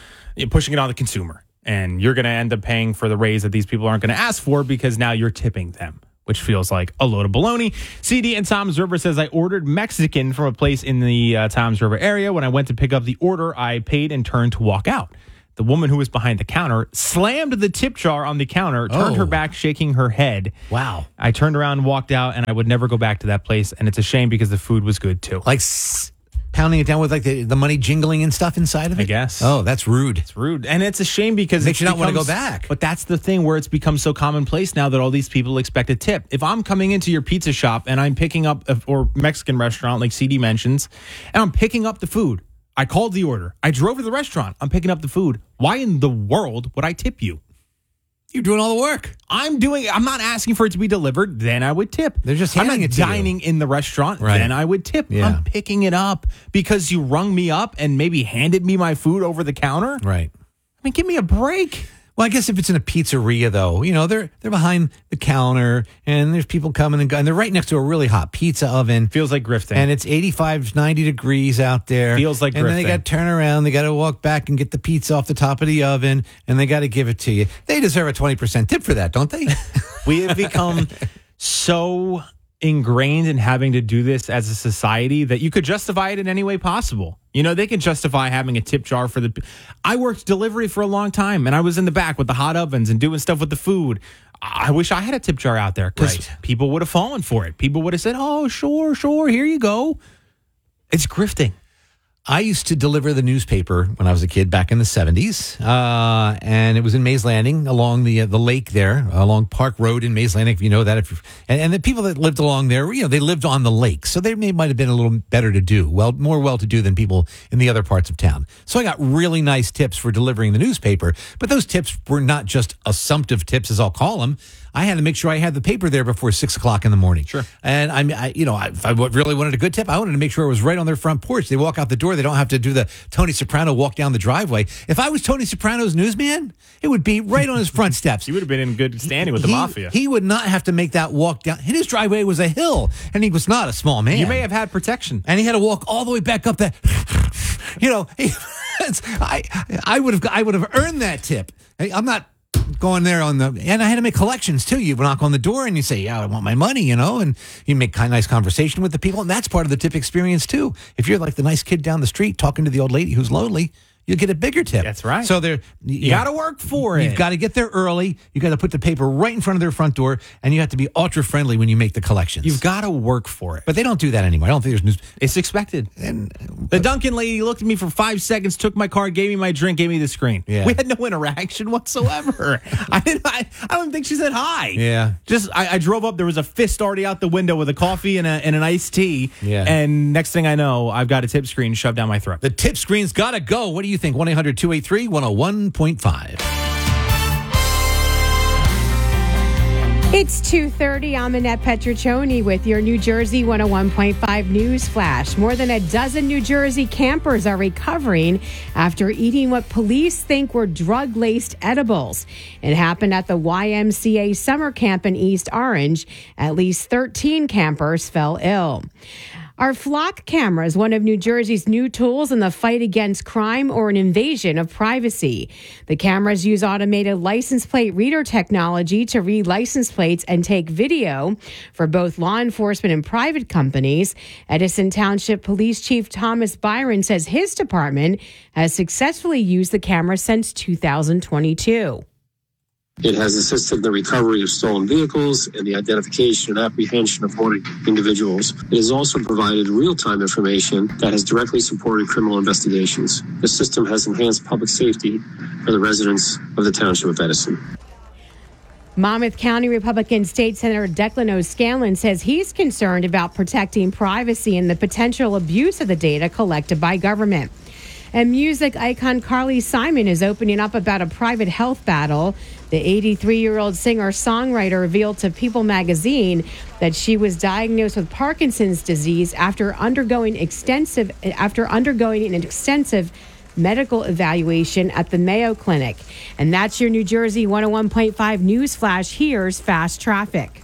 it on the consumer. And you're going to end up paying for the raise that these people aren't going to ask for because now you're tipping them, which feels like a load of baloney. CD in Toms River says, I ordered Mexican from a place in the Toms River area. When I went to pick up the order, I paid and turned to walk out. The woman who was behind the counter slammed the tip jar on the counter, turned her back, shaking her head. Wow. I turned around and walked out, and I would never go back to that place. And it's a shame because the food was good, too. Like pounding it down with like the money jingling and stuff inside of it? I guess. Oh, that's rude. It's rude. And it's a shame because makes you not want to go back. But that's the thing where it's become so commonplace now that all these people expect a tip. If I'm coming into your pizza shop and I'm picking up, or Mexican restaurant like CD mentions, and I'm picking up the food, I called the order, I drove to the restaurant, I'm picking up the food, why in the world would I tip you? You're doing all the work. I'm not asking for it to be delivered, then I would tip. They're just I'm handing not it to dining in the restaurant, Right. then I would tip. Yeah. I'm picking it up because you rung me up and maybe handed me my food over the counter. Right. I mean, give me a break. Well, I guess if it's in a pizzeria, though, they're behind the counter and there's people coming and going. And they're right next to a really hot pizza oven. Feels like grifting. And it's 85, 90 degrees out there. Feels like and then they grifting. got to turn around. They got to walk back and get the pizza off the top of the oven. And they got to give it to you. They deserve a 20% tip for that, don't they? We have become so ingrained in having to do this as a society that you could justify it in any way possible. They can justify having a tip jar for I worked delivery for a long time, and I was in the back with the hot ovens and doing stuff with the food. I wish I had a tip jar out there because people would have fallen for it. People would have said, oh, sure, here you go. It's grifting. I used to deliver the newspaper when I was a kid back in the 70s, and it was in Mays Landing along the lake there, along Park Road in Mays Landing, if you know that. And the people that lived along there, they lived on the lake, so they might have been a little better to do, more well-to-do than people in the other parts of town. So I got really nice tips for delivering the newspaper, but those tips were not just assumptive tips, as I'll call them. I had to make sure I had the paper there before 6 o'clock in the morning. Sure. And if I really wanted a good tip, I wanted to make sure it was right on their front porch. They walk out the door. They don't have to do the Tony Soprano walk down the driveway. If I was Tony Soprano's newsman, it would be right on his front steps. He would have been in good standing with the mafia. He would not have to make that walk down. His driveway was a hill, and he was not a small man. You may have had protection. And he had to walk all the way back up that. I would have earned that tip. I'm not going there and I had to make collections too. You knock on the door and you say, yeah, I want my money, and you make kind of nice conversation with the people. And that's part of the tip experience too. If you're like the nice kid down the street talking to the old lady who's lonely, you get a bigger tip. That's right. So you got to work for it. You've got to get there early. You got to put the paper right in front of their front door, and you have to be ultra friendly when you make the collections. You've got to work for it. But they don't do that anymore. I don't think there's news. It's expected. The Dunkin' lady looked at me for 5 seconds, took my card, gave me my drink, gave me the screen. Yeah. We had no interaction whatsoever. I don't think she said hi. Yeah. Just I drove up. There was a fist already out the window with a coffee and an iced tea. Yeah. And next thing I know, I've got a tip screen shoved down my throat. The tip screen's got to go. What do you think? 1-800-283-101.5. It's 2:30. I'm Annette Petriccioni with your New Jersey 101.5 News Flash. More than a dozen New Jersey campers are recovering after eating what police think were drug-laced edibles. It happened at the YMCA summer camp in East Orange. At least 13 campers fell ill. Are flock cameras one of New Jersey's new tools in the fight against crime or an invasion of privacy? The cameras use automated license plate reader technology to read license plates and take video for both law enforcement and private companies. Edison Township Police Chief Thomas Byron says his department has successfully used the camera since 2022. It has assisted the recovery of stolen vehicles and the identification and apprehension of wanted individuals. It has also provided real-time information that has directly supported criminal investigations. The system has enhanced public safety for the residents of the Township of Edison. Monmouth County Republican State Senator Declan O'Scanlan says he's concerned about protecting privacy and the potential abuse of the data collected by government. And music icon Carly Simon is opening up about a private health battle. The 83-year-old singer-songwriter revealed to People magazine that she was diagnosed with Parkinson's disease after undergoing an extensive medical evaluation at the Mayo Clinic. And that's your New Jersey 101.5 News Flash. Here's Fast Traffic.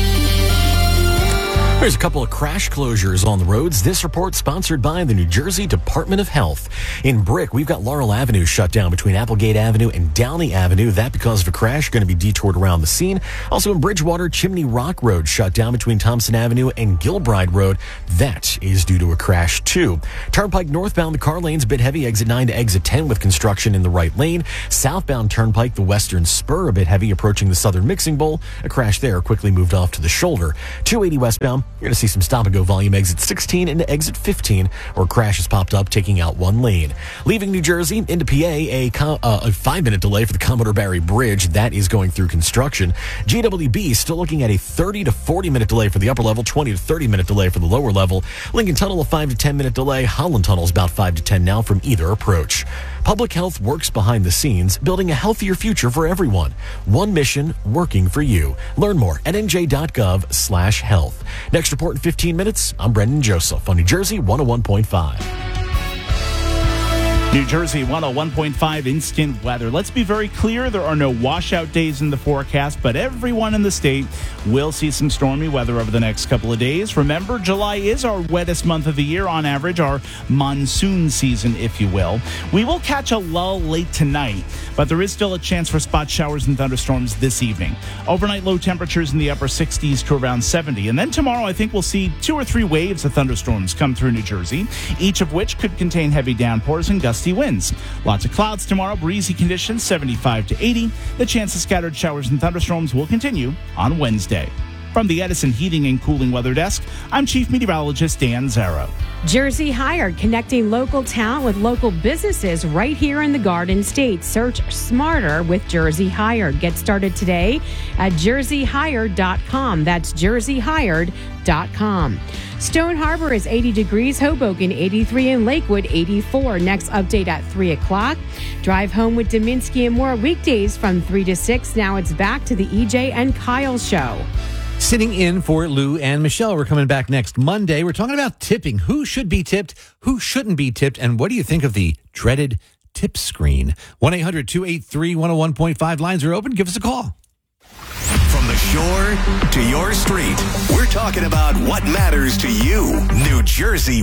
There's a couple of crash closures on the roads. This report sponsored by the New Jersey Department of Health. In Brick, we've got Laurel Avenue shut down between Applegate Avenue and Downey Avenue. That because of a crash, going to be detoured around the scene. Also in Bridgewater, Chimney Rock Road shut down between Thompson Avenue and Gilbride Road. That is due to a crash too. Turnpike northbound, the car lane's a bit heavy, exit 9 to exit 10 with construction in the right lane. Southbound Turnpike, the western spur a bit heavy approaching the southern mixing bowl. A crash there quickly moved off to the shoulder. 280 westbound, you're going to see some stop-and-go volume exit 16 into exit 15, where a crash has popped up, taking out one lane. Leaving New Jersey into PA, a 5-minute delay for the Commodore Barry Bridge. That is going through construction. GWB still looking at a 30 to 40-minute delay for the upper level, 20 to 30-minute delay for the lower level. Lincoln Tunnel, a 5 to 10-minute delay. Holland Tunnel is about 5 to 10 now from either approach. Public Health works behind the scenes, building a healthier future for everyone. One mission, working for you. Learn more at nj.gov/health. Next report in 15 minutes. I'm Brendan Joseph on New Jersey 101.5. New Jersey 101.5 instant weather. Let's be very clear, there are no washout days in the forecast, but everyone in the state will see some stormy weather over the next couple of days. Remember, July is our wettest month of the year on average, our monsoon season, if you will. We will catch a lull late tonight, but there is still a chance for spot showers and thunderstorms this evening. Overnight low temperatures in the upper 60s to around 70. And then tomorrow, I think we'll see 2 or 3 waves of thunderstorms come through New Jersey, each of which could contain heavy downpours and gusty winds. Lots of clouds tomorrow, breezy conditions, 75 to 80. The chance of scattered showers and thunderstorms will continue on Wednesday. From the Edison Heating and Cooling Weather Desk, I'm Chief Meteorologist Dan Zarrow. Jersey Hired, connecting local talent with local businesses right here in the Garden State. Search smarter with Jersey Hired. Get started today at jerseyhired.com. That's jerseyhired.com. Stone Harbor is 80 degrees, Hoboken 83, and Lakewood 84. Next update at 3 o'clock. Drive home with Dominski and more weekdays from 3 to 6. Now it's back to the EJ and Kyle show. Sitting in for Lou and Michelle. We're coming back next Monday. We're talking about tipping. Who should be tipped? Who shouldn't be tipped? And what do you think of the dreaded tip screen? 1-800-283-101.5 lines are open. Give us a call. From the shore to your street, we're talking about what matters to you. New Jersey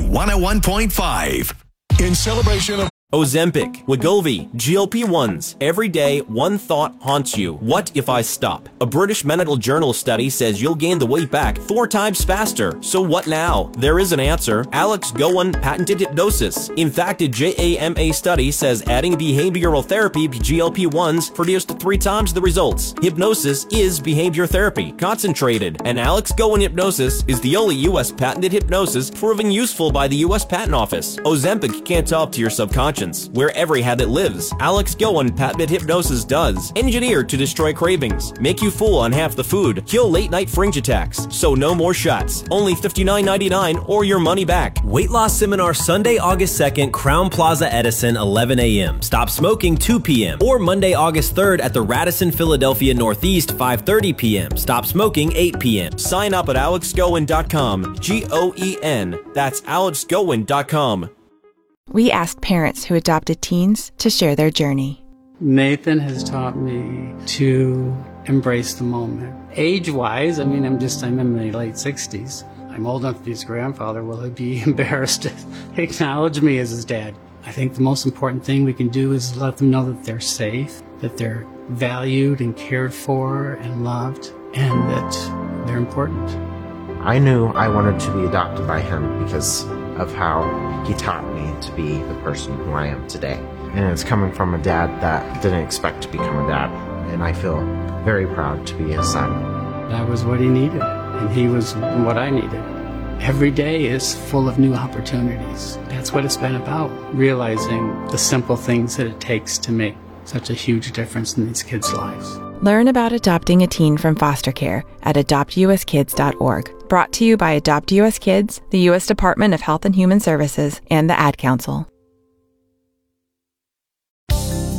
101.5. In celebration of Ozempic, Wegovy, GLP-1s. Every day, one thought haunts you. What if I stop? A British Medical Journal study says you'll gain the weight back 4 times faster. So what now? There is an answer. Alex Gowan patented hypnosis. In fact, a JAMA study says adding behavioral therapy, GLP-1s, produced 3 times the results. Hypnosis is behavior therapy, concentrated. And Alex Gowan hypnosis is the only U.S. patented hypnosis proven useful by the U.S. Patent Office. Ozempic can't talk to your subconscious, where every habit lives. Alex Gowan patented hypnosis does. Engineered to destroy cravings, make you full on half the food, kill late-night fringe attacks. So no more shots. Only $59.99 or your money back. Weight loss seminar Sunday, August 2nd, Crown Plaza Edison, 11 a.m. Stop smoking 2 p.m. Or Monday, August 3rd at the Radisson Philadelphia Northeast, 5:30 p.m. Stop smoking 8 p.m. Sign up at alexgowan.com. Goen. That's alexgowan.com. We asked parents who adopted teens to share their journey. Nathan has taught me to embrace the moment. Age-wise, I'm in my late 60s. I'm old enough to be his grandfather. Will he be embarrassed to acknowledge me as his dad? I think the most important thing we can do is let them know that they're safe, that they're valued and cared for and loved, and that they're important. I knew I wanted to be adopted by him because of how he taught me to be the person who I am today. And it's coming from a dad that didn't expect to become a dad. And I feel very proud to be his son. That was what he needed, and he was what I needed. Every day is full of new opportunities. That's what it's been about, realizing the simple things that it takes to make such a huge difference in these kids' lives. Learn about adopting a teen from foster care at adoptuskids.org. Brought to you by Adopt US Kids, the U.S. Department of Health and Human Services, and the Ad Council.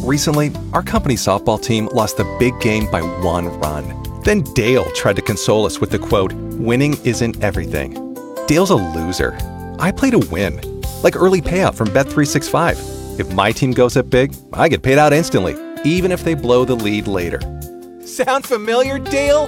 Recently, our company softball team lost the big game by 1 run. Then Dale tried to console us with the quote, "Winning isn't everything." Dale's a loser. I play to win. Like early payout from Bet365. If my team goes up big, I get paid out instantly, even if they blow the lead later. Sound familiar, Dale?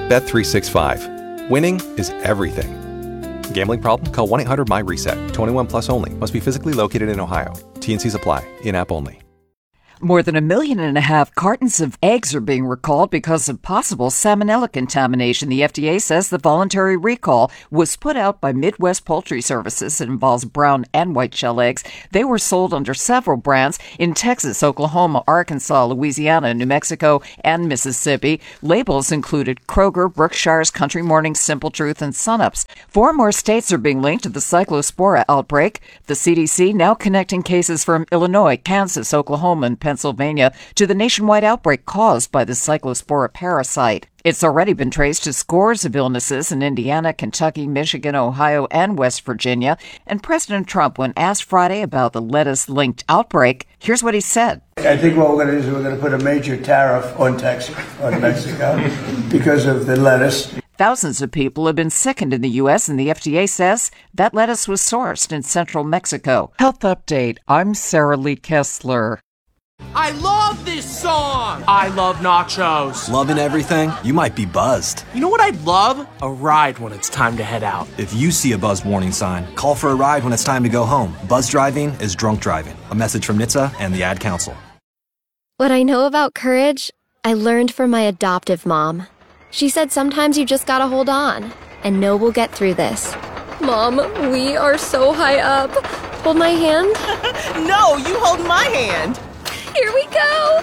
Bet365. Winning is everything. Gambling problem? Call 1-800-MY-RESET. 21 plus only. Must be physically located in Ohio. T&Cs apply. In-app only. More than 1.5 million cartons of eggs are being recalled because of possible salmonella contamination. The FDA says the voluntary recall was put out by Midwest Poultry Services. It involves brown and white shell eggs. They were sold under several brands in Texas, Oklahoma, Arkansas, Louisiana, New Mexico, and Mississippi. Labels included Kroger, Berkshire's, Country Morning, Simple Truth, and Sunups. 4 more states are being linked to the Cyclospora outbreak. The CDC now connecting cases from Illinois, Kansas, Oklahoma, and Pennsylvania to the nationwide outbreak caused by the Cyclospora parasite. It's already been traced to scores of illnesses in Indiana, Kentucky, Michigan, Ohio, and West Virginia. And President Trump, when asked Friday about the lettuce-linked outbreak, here's what he said. I think what we're going to do is we're going to put a major tariff on Mexico because of the lettuce. Thousands of people have been sickened in the U.S., and the FDA says that lettuce was sourced in central Mexico. Health Update. I'm Sarah Lee Kessler. I love this song! I love nachos. Loving everything? You might be buzzed. You know what I'd love? A ride when it's time to head out. If you see a buzz warning sign, call for a ride when it's time to go home. Buzz driving is drunk driving. A message from NHTSA and the Ad Council. What I know about courage, I learned from my adoptive mom. She said sometimes you just gotta hold on and know we'll get through this. Mom, we are so high up. Hold my hand. No, you hold my hand. Here we go!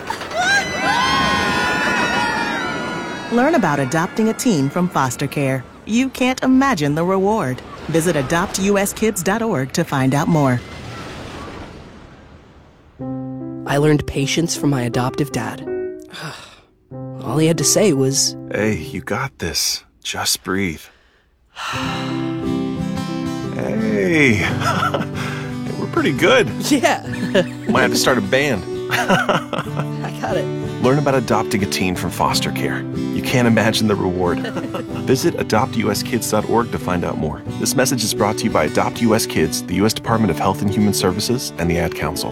Learn about adopting a teen from foster care. You can't imagine the reward. Visit adoptuskids.org to find out more. I learned patience from my adoptive dad. All he had to say was, "Hey, you got this. Just breathe." Hey, we're pretty good. Yeah. Might have to start a band. I got it. Learn about adopting a teen from foster care. You can't imagine the reward. Visit adoptuskids.org to find out more. This message is brought to you by Adopt US Kids, the U.S. Department of Health and Human Services, and the Ad Council.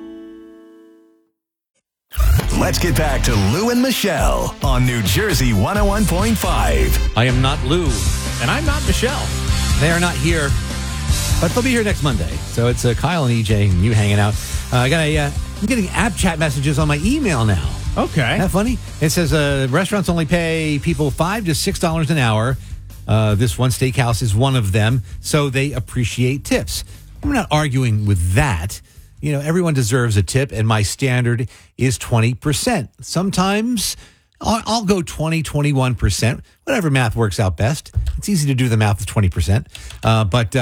Let's get back to Lou and Michelle on New Jersey 101.5. I am not Lou. And I'm not Michelle. They are not here, but they'll be here next Monday. So it's Kyle and EJ and you hanging out. I'm getting app chat messages on my email now. Okay. Isn't that funny? It says restaurants only pay people $5 to $6 an hour. This one steakhouse is one of them, so they appreciate tips. I'm not arguing with that. You know, everyone deserves a tip, and my standard is 20%. Sometimes I'll go 20, 21%, whatever math works out best. It's easy to do the math with 20%. But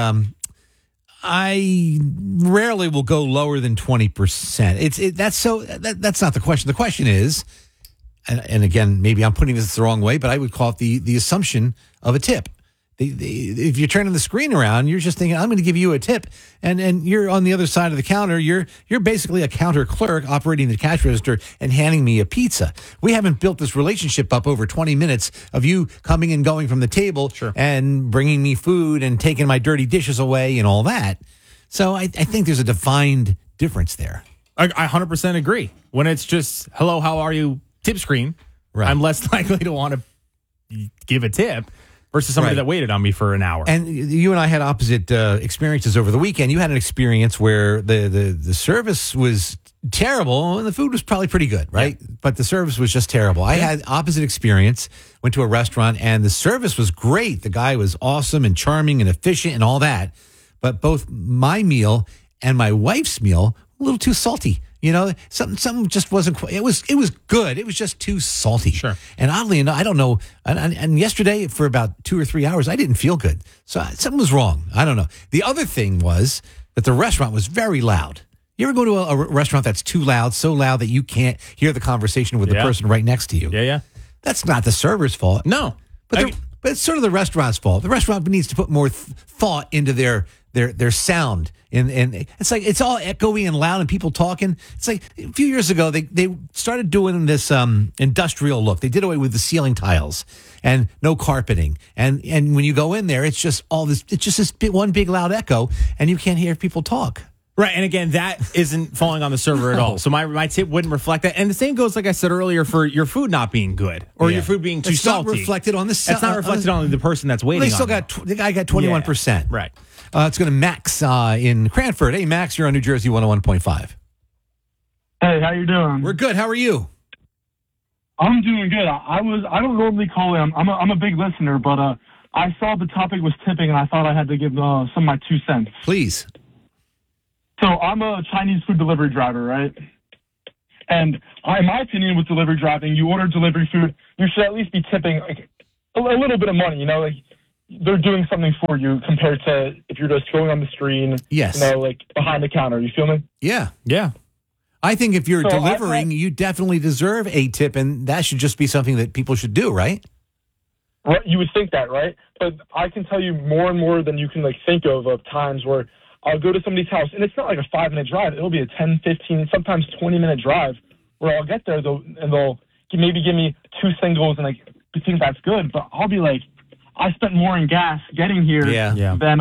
I rarely will go lower than 20%. That's not the question. The question is, and again, maybe I'm putting this the wrong way, but I would call it the assumption of a tip. If you're turning the screen around, you're just thinking, I'm going to give you a tip. And you're on the other side of the counter. You're basically a counter clerk operating the cash register and handing me a pizza. We haven't built this relationship up over 20 minutes of you coming and going from the table and bringing me food and taking my dirty dishes away and all that. So I think there's a defined difference there. I 100% agree. When it's just, hello, how are you, tip screen, I'm less likely to want to give a tip versus somebody that waited on me for an hour. And you and I had opposite experiences over the weekend. You had an experience where the service was terrible and the food was probably pretty good, right? Yeah. But the service was just terrible. I had opposite experience, went to a restaurant and the service was great. The guy was awesome and charming and efficient and all that. But both my meal and my wife's meal, a little too salty. You know, something just wasn't quite, it was good. It was just too salty. Sure. And oddly enough, I don't know. And yesterday for about 2 or 3 hours, I didn't feel good. So something was wrong. I don't know. The other thing was that the restaurant was very loud. You ever go to a restaurant that's too loud, so loud that you can't hear the conversation with the person right next to you? Yeah. That's not the server's fault. No. But it's sort of the restaurant's fault. The restaurant needs to put more thought into their their sound. And it's like it's all echoey and loud and people talking. It's like a few years ago they started doing this industrial look. They did away with the ceiling tiles and no carpeting. And when you go in there, it's just all this. It's just this one big loud echo, and you can't hear people talk. Right, and again, that isn't falling on the server at all. So my tip wouldn't reflect that. And the same goes, like I said earlier, for your food not being good or your food being too salty. It's not reflected on the. It's not reflected on the person that's waiting. They still the guy got 21%. Right. Let's go to Max in Cranford. Hey, Max, you're on New Jersey 101.5. Hey, how you doing? We're good. How are you? I'm doing good. I don't normally call in. I'm a big listener, but I saw the topic was tipping, and I thought I had to give some of my 2 cents. Please. So I'm a Chinese food delivery driver, right? And in my opinion, with delivery driving, you order delivery food, you should at least be tipping like a little bit of money. You know, like they're doing something for you compared to if you're just going on the screen. Yes. You know, like behind the counter. You feel me? Yeah. Yeah. I think if you're delivering, you definitely deserve a tip, and that should just be something that people should do, right? Right. You would think that, right? But I can tell you more and more than you can think of times where I'll go to somebody's house, and it's not like a 5-minute drive. It'll be a 10, 15, sometimes 20-minute drive where I'll get there, and they'll maybe give me 2 singles, and I think that's good. But I'll be like, I spent more in gas getting here than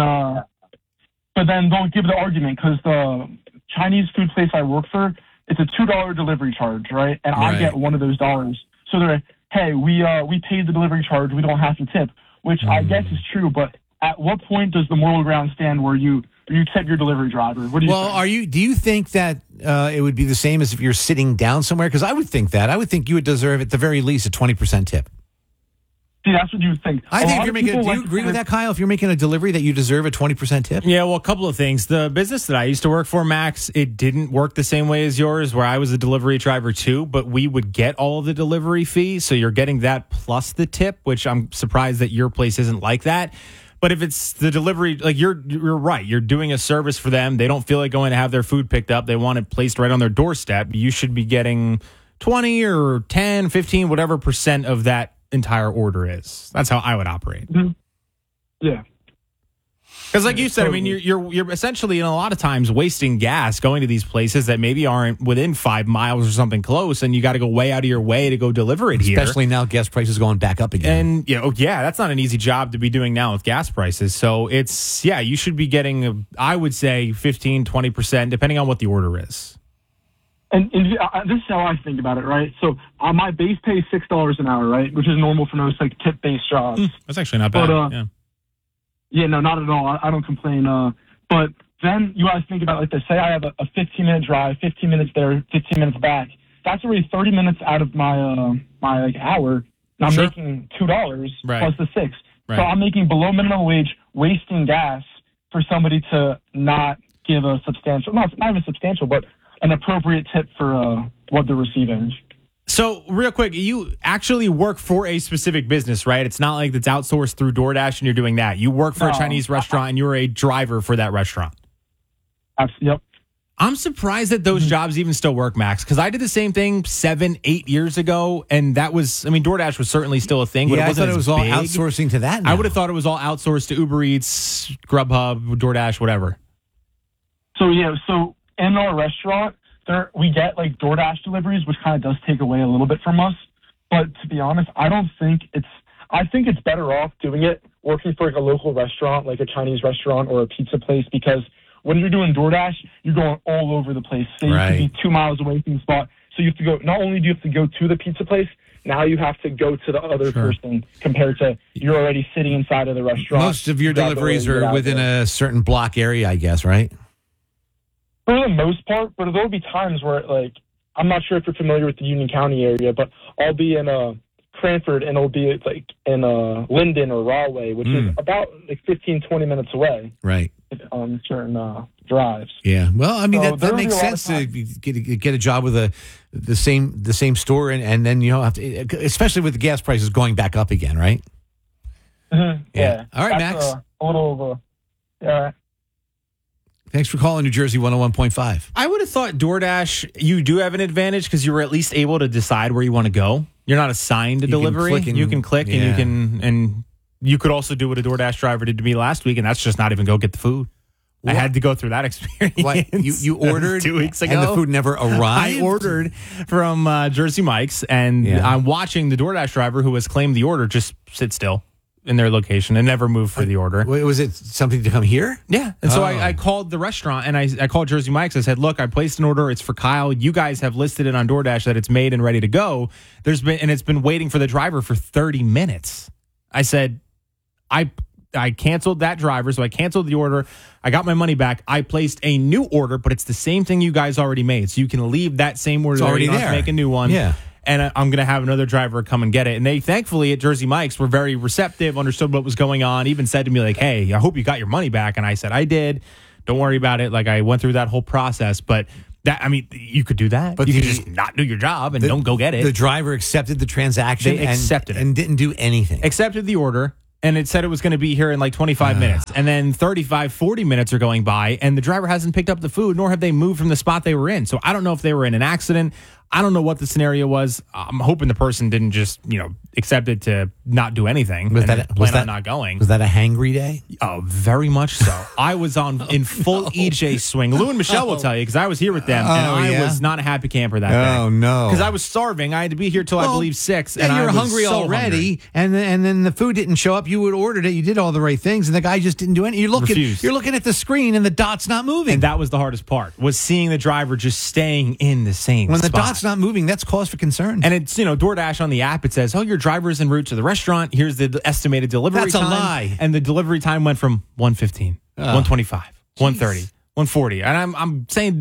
but then they'll give the argument because the Chinese food place I work for, it's a $2 delivery charge, right? And I get one of those dollars. So they're, hey, we paid the delivery charge. We don't have to tip, which I guess is true. But at what point does the moral ground stand where you tip your delivery driver? What do you think? Do you think that it would be the same as if you're sitting down somewhere? Because I would think that. I would think you would deserve at the very least a 20% tip. See, that's what you would think. I think if you're making. Do you agree with that, Kyle? If you're making a delivery, that you deserve a 20% tip? Yeah, well, a couple of things. The business that I used to work for, Max, it didn't work the same way as yours, where I was a delivery driver too, but we would get all of the delivery fee, so you're getting that plus the tip, which I'm surprised that your place isn't like that. But if it's the delivery, like you're right, you're doing a service for them. They don't feel like going to have their food picked up. They want it placed right on their doorstep. You should be getting 20 or 10, 15, whatever % of that entire order is. That's how I would operate. Mm-hmm. Yeah. Because like you said, I mean, you're essentially, a lot of times, wasting gas going to these places that maybe aren't within 5 miles or something close, and you got to go way out of your way to go deliver it here. Especially now gas prices going back up again. And, that's not an easy job to be doing now with gas prices. So it's, you should be getting, I would say, 15, 20%, depending on what the order is. And this is how I think about it, right? So my base pay is $6 an hour, right? Which is normal for most tip-based jobs. That's actually not bad. But, yeah, no, not at all. I don't complain. But then you guys think about this. Say I have a 15-minute drive, 15 minutes there, 15 minutes back. That's already 30 minutes out of my hour. And I'm making $2 plus the 6. Right. So I'm making below minimum wage, wasting gas for somebody to not give a substantial, not even substantial, but an appropriate tip for what they're receiving. So, real quick, you actually work for a specific business, right? It's not like it's outsourced through DoorDash and you're doing that. You work for a Chinese restaurant and you're a driver for that restaurant. Yep. I'm surprised that those jobs even still work, Max, because I did the same thing 7-8 years ago, and that was, DoorDash was certainly still a thing, but it wasn't I thought it was all outsourcing to that now. I would have thought it was all outsourced to Uber Eats, Grubhub, DoorDash, whatever. So in our restaurant, we get DoorDash deliveries, which kind of does take away a little bit from us. But to be honest, I think it's better off doing it working for a local restaurant, like a Chinese restaurant or a pizza place, because when you're doing DoorDash, you're going all over the place. So you could be 2 miles away from the spot. So you have to go. Not only do you have to go to the pizza place, now you have to go to the other person compared to you're already sitting inside of the restaurant. Most of your deliveries are within a certain block area, I guess, right? For the most part, but there'll be times where, I'm not sure if you're familiar with the Union County area, but I'll be in Cranford, and it'll be in Linden or Rahway, which is about 15, 20 minutes away. Right. On certain drives. Yeah. Well, that makes sense to get a job with the same store, and then you don't have to, especially with the gas prices going back up again, right? Mm-hmm. Yeah. All right, That's Max. A little yeah. Thanks for calling New Jersey 101.5. I would have thought DoorDash, you do have an advantage because you were at least able to decide where you want to go. You're not assigned to delivery. You can click and you could also do what a DoorDash driver did to me last week, and that's just not even go get the food. I had to go through that experience. What, you ordered 2 weeks ago, and the food never arrived? I ordered from Jersey Mike's, and I'm watching the DoorDash driver who has claimed the order just sit still in their location and never move for the order. Was it something to come here? Yeah. And so I called the restaurant, and I called Jersey Mike's. I said, look, I placed an order. It's for Kyle. You guys have listed it on DoorDash that it's made and ready to go. It's been waiting for the driver for 30 minutes. I said, I canceled that driver, so I canceled the order. I got my money back. I placed a new order, but it's the same thing you guys already made. So you can leave that same order. It's already you don't have there. to make a new one. Yeah. And I'm going to have another driver come and get it. And they, thankfully, at Jersey Mike's, were very receptive, understood what was going on, even said to me, like, hey, I hope you got your money back. And I said, I did. Don't worry about it. Like, I went through that whole process. But that, I mean, you could do that. But you could just not do your job and don't go get it. The driver accepted the transaction. They accepted it. And didn't do anything. Accepted the order. And it said it was going to be here in like 25 minutes. And then 35, 40 minutes are going by, and the driver hasn't picked up the food, nor have they moved from the spot they were in. So I don't know if they were in an accident. I don't know what the scenario was. I'm hoping the person didn't just, accept it to not do anything. Was and that plan on not going? Was that a hangry day? Oh, very much so. I was in full EJ swing. Lou and Michelle will tell you, because I was here with them, and I was not a happy camper that day. Oh, no. Because I was starving. I had to be here till I believe 6. And I you were was hungry so already, hungry. and then the food didn't show up. You had ordered it. You did all the right things, and the guy just didn't do anything. You're looking at the screen, and the dot's not moving. And that was the hardest part, was seeing the driver just staying in the same When spot. the dot's not moving, that's cause for concern. And it's, DoorDash on the app, it says, oh, your driver's en route to the restaurant. Here's the estimated delivery That's time. a lie. And the delivery time went from 1:15, 1:25, 1:30, 1:40. And I'm saying,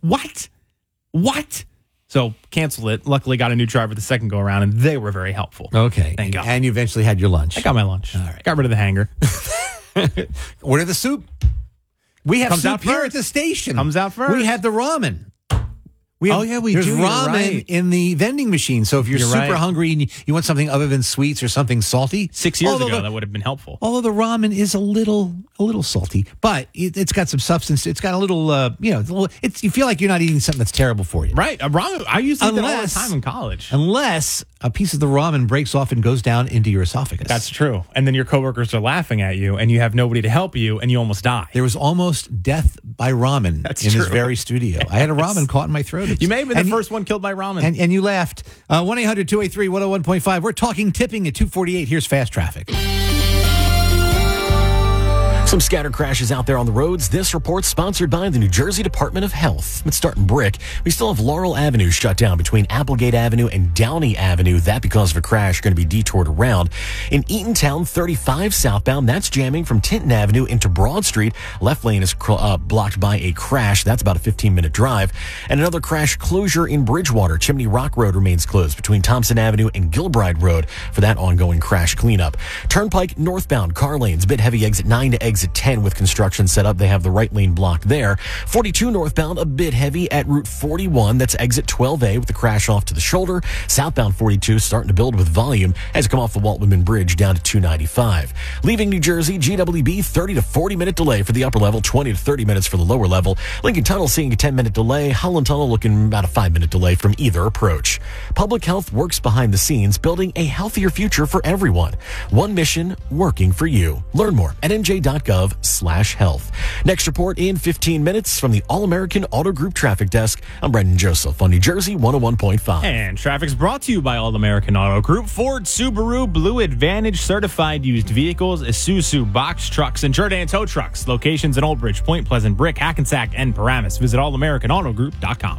what? So cancel it. Luckily got a new driver the second go around, and they were very helpful. Okay. Thank God. And you eventually had your lunch. I got my lunch. All right. Got rid of the hanger. Order the soup. We have Comes soup out here first. at the station. Comes out first. We had the ramen. We do. There's You're ramen right. in the vending machine. So if you're super hungry and you want something other than sweets or something salty, 6 years ago, that would have been helpful. Although the ramen is a little salty, but it's got some substance. It's got a little, you feel like you're not eating something that's terrible for you. Right. Ramen, I used to eat that all the time in college. Unless a piece of the ramen breaks off and goes down into your esophagus. That's true. And then your coworkers are laughing at you, and you have nobody to help you, and you almost die. There was almost death by ramen in this very studio. I had a ramen caught in my throat. You may have been the first one killed by ramen. And you laughed. 1-800-283-101.5. We're talking tipping at 2:48. Here's Fast Traffic. Some scattered crashes out there on the roads. This report's sponsored by the New Jersey Department of Health. Let's start in Brick. We still have Laurel Avenue shut down between Applegate Avenue and Downey Avenue. That because of a crash, going to be detoured around. In Eatontown, 35 southbound, that's jamming from Tinton Avenue into Broad Street. Left lane is blocked by a crash. That's about a 15-minute drive. And another crash closure in Bridgewater. Chimney Rock Road remains closed between Thompson Avenue and Gilbride Road for that ongoing crash cleanup. Turnpike northbound, car lanes, a bit heavy exit 9 to exit 10 with construction set up. They have the right lane blocked there. 42 northbound, a bit heavy at Route 41. That's exit 12A with the crash off to the shoulder. Southbound 42 starting to build with volume as you come off the Walt Whitman Bridge down to 295. Leaving New Jersey, GWB 30 to 40 minute delay for the upper level, 20 to 30 minutes for the lower level. Lincoln Tunnel seeing a 10-minute delay. Holland Tunnel looking about a 5-minute delay from either approach. Public Health works behind the scenes, building a healthier future for everyone. One mission, working for you. Learn more at nj.gov/health. Next report in 15 minutes from the All-American Auto Group Traffic Desk. I'm Brendan Joseph on New Jersey 101.5. And traffic's brought to you by All-American Auto Group. Ford, Subaru, Blue Advantage certified used vehicles, Isuzu box trucks, and Jordan tow trucks. Locations in Old Bridge, Point Pleasant, Brick, Hackensack, and Paramus. Visit allamericanautogroup.com.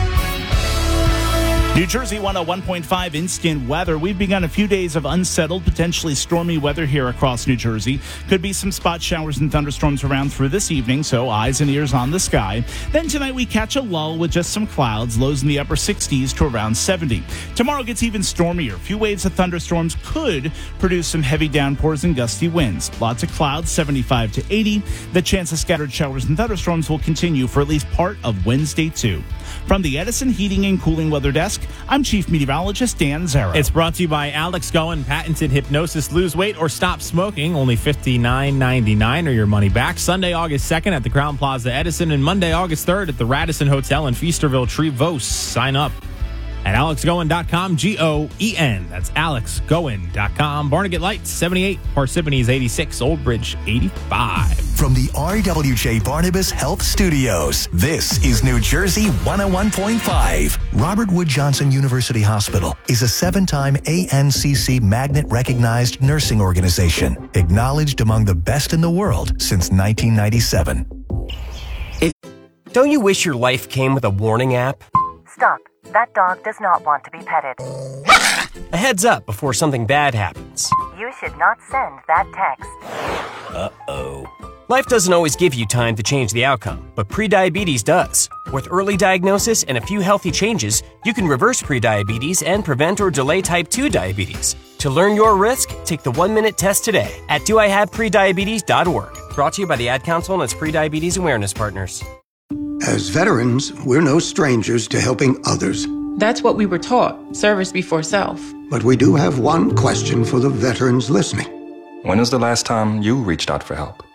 New Jersey 101.5 instant weather. We've begun a few days of unsettled, potentially stormy weather here across New Jersey. Could be some spot showers and thunderstorms around through this evening, so eyes and ears on the sky. Then tonight we catch a lull with just some clouds, lows in the upper 60s to around 70. Tomorrow gets even stormier. A few waves of thunderstorms could produce some heavy downpours and gusty winds. Lots of clouds, 75 to 80. The chance of scattered showers and thunderstorms will continue for at least part of Wednesday, too. From the Edison Heating and Cooling Weather Desk, I'm Chief Meteorologist Dan Zara. It's brought to you by Alex Goen, patented hypnosis, lose weight, or stop smoking. Only $59.99 or your money back. Sunday, August 2nd at the Crown Plaza Edison, and Monday, August 3rd at the Radisson Hotel in Feasterville, Trevose. Sign up at alexgoen.com, Goen. That's alexgoen.com. Barnegat Lights, 78. Parsippany's 86. Old Bridge, 85. From the RWJ Barnabas Health Studios, this is New Jersey 101.5. Robert Wood Johnson University Hospital is a 7-time ANCC Magnet-recognized nursing organization, acknowledged among the best in the world since 1997. Don't you wish your life came with a warning app? Stop. That dog does not want to be petted. A heads up before something bad happens. You should not send that text. Uh-oh. Life doesn't always give you time to change the outcome, but prediabetes does. With early diagnosis and a few healthy changes, you can reverse prediabetes and prevent or delay type 2 diabetes. To learn your risk, take the 1-minute test today at doihaveprediabetes.org. Brought to you by the Ad Council and its prediabetes awareness partners. As veterans, we're no strangers to helping others. That's what we were taught, service before self. But we do have one question for the veterans listening. When was the last time you reached out for help?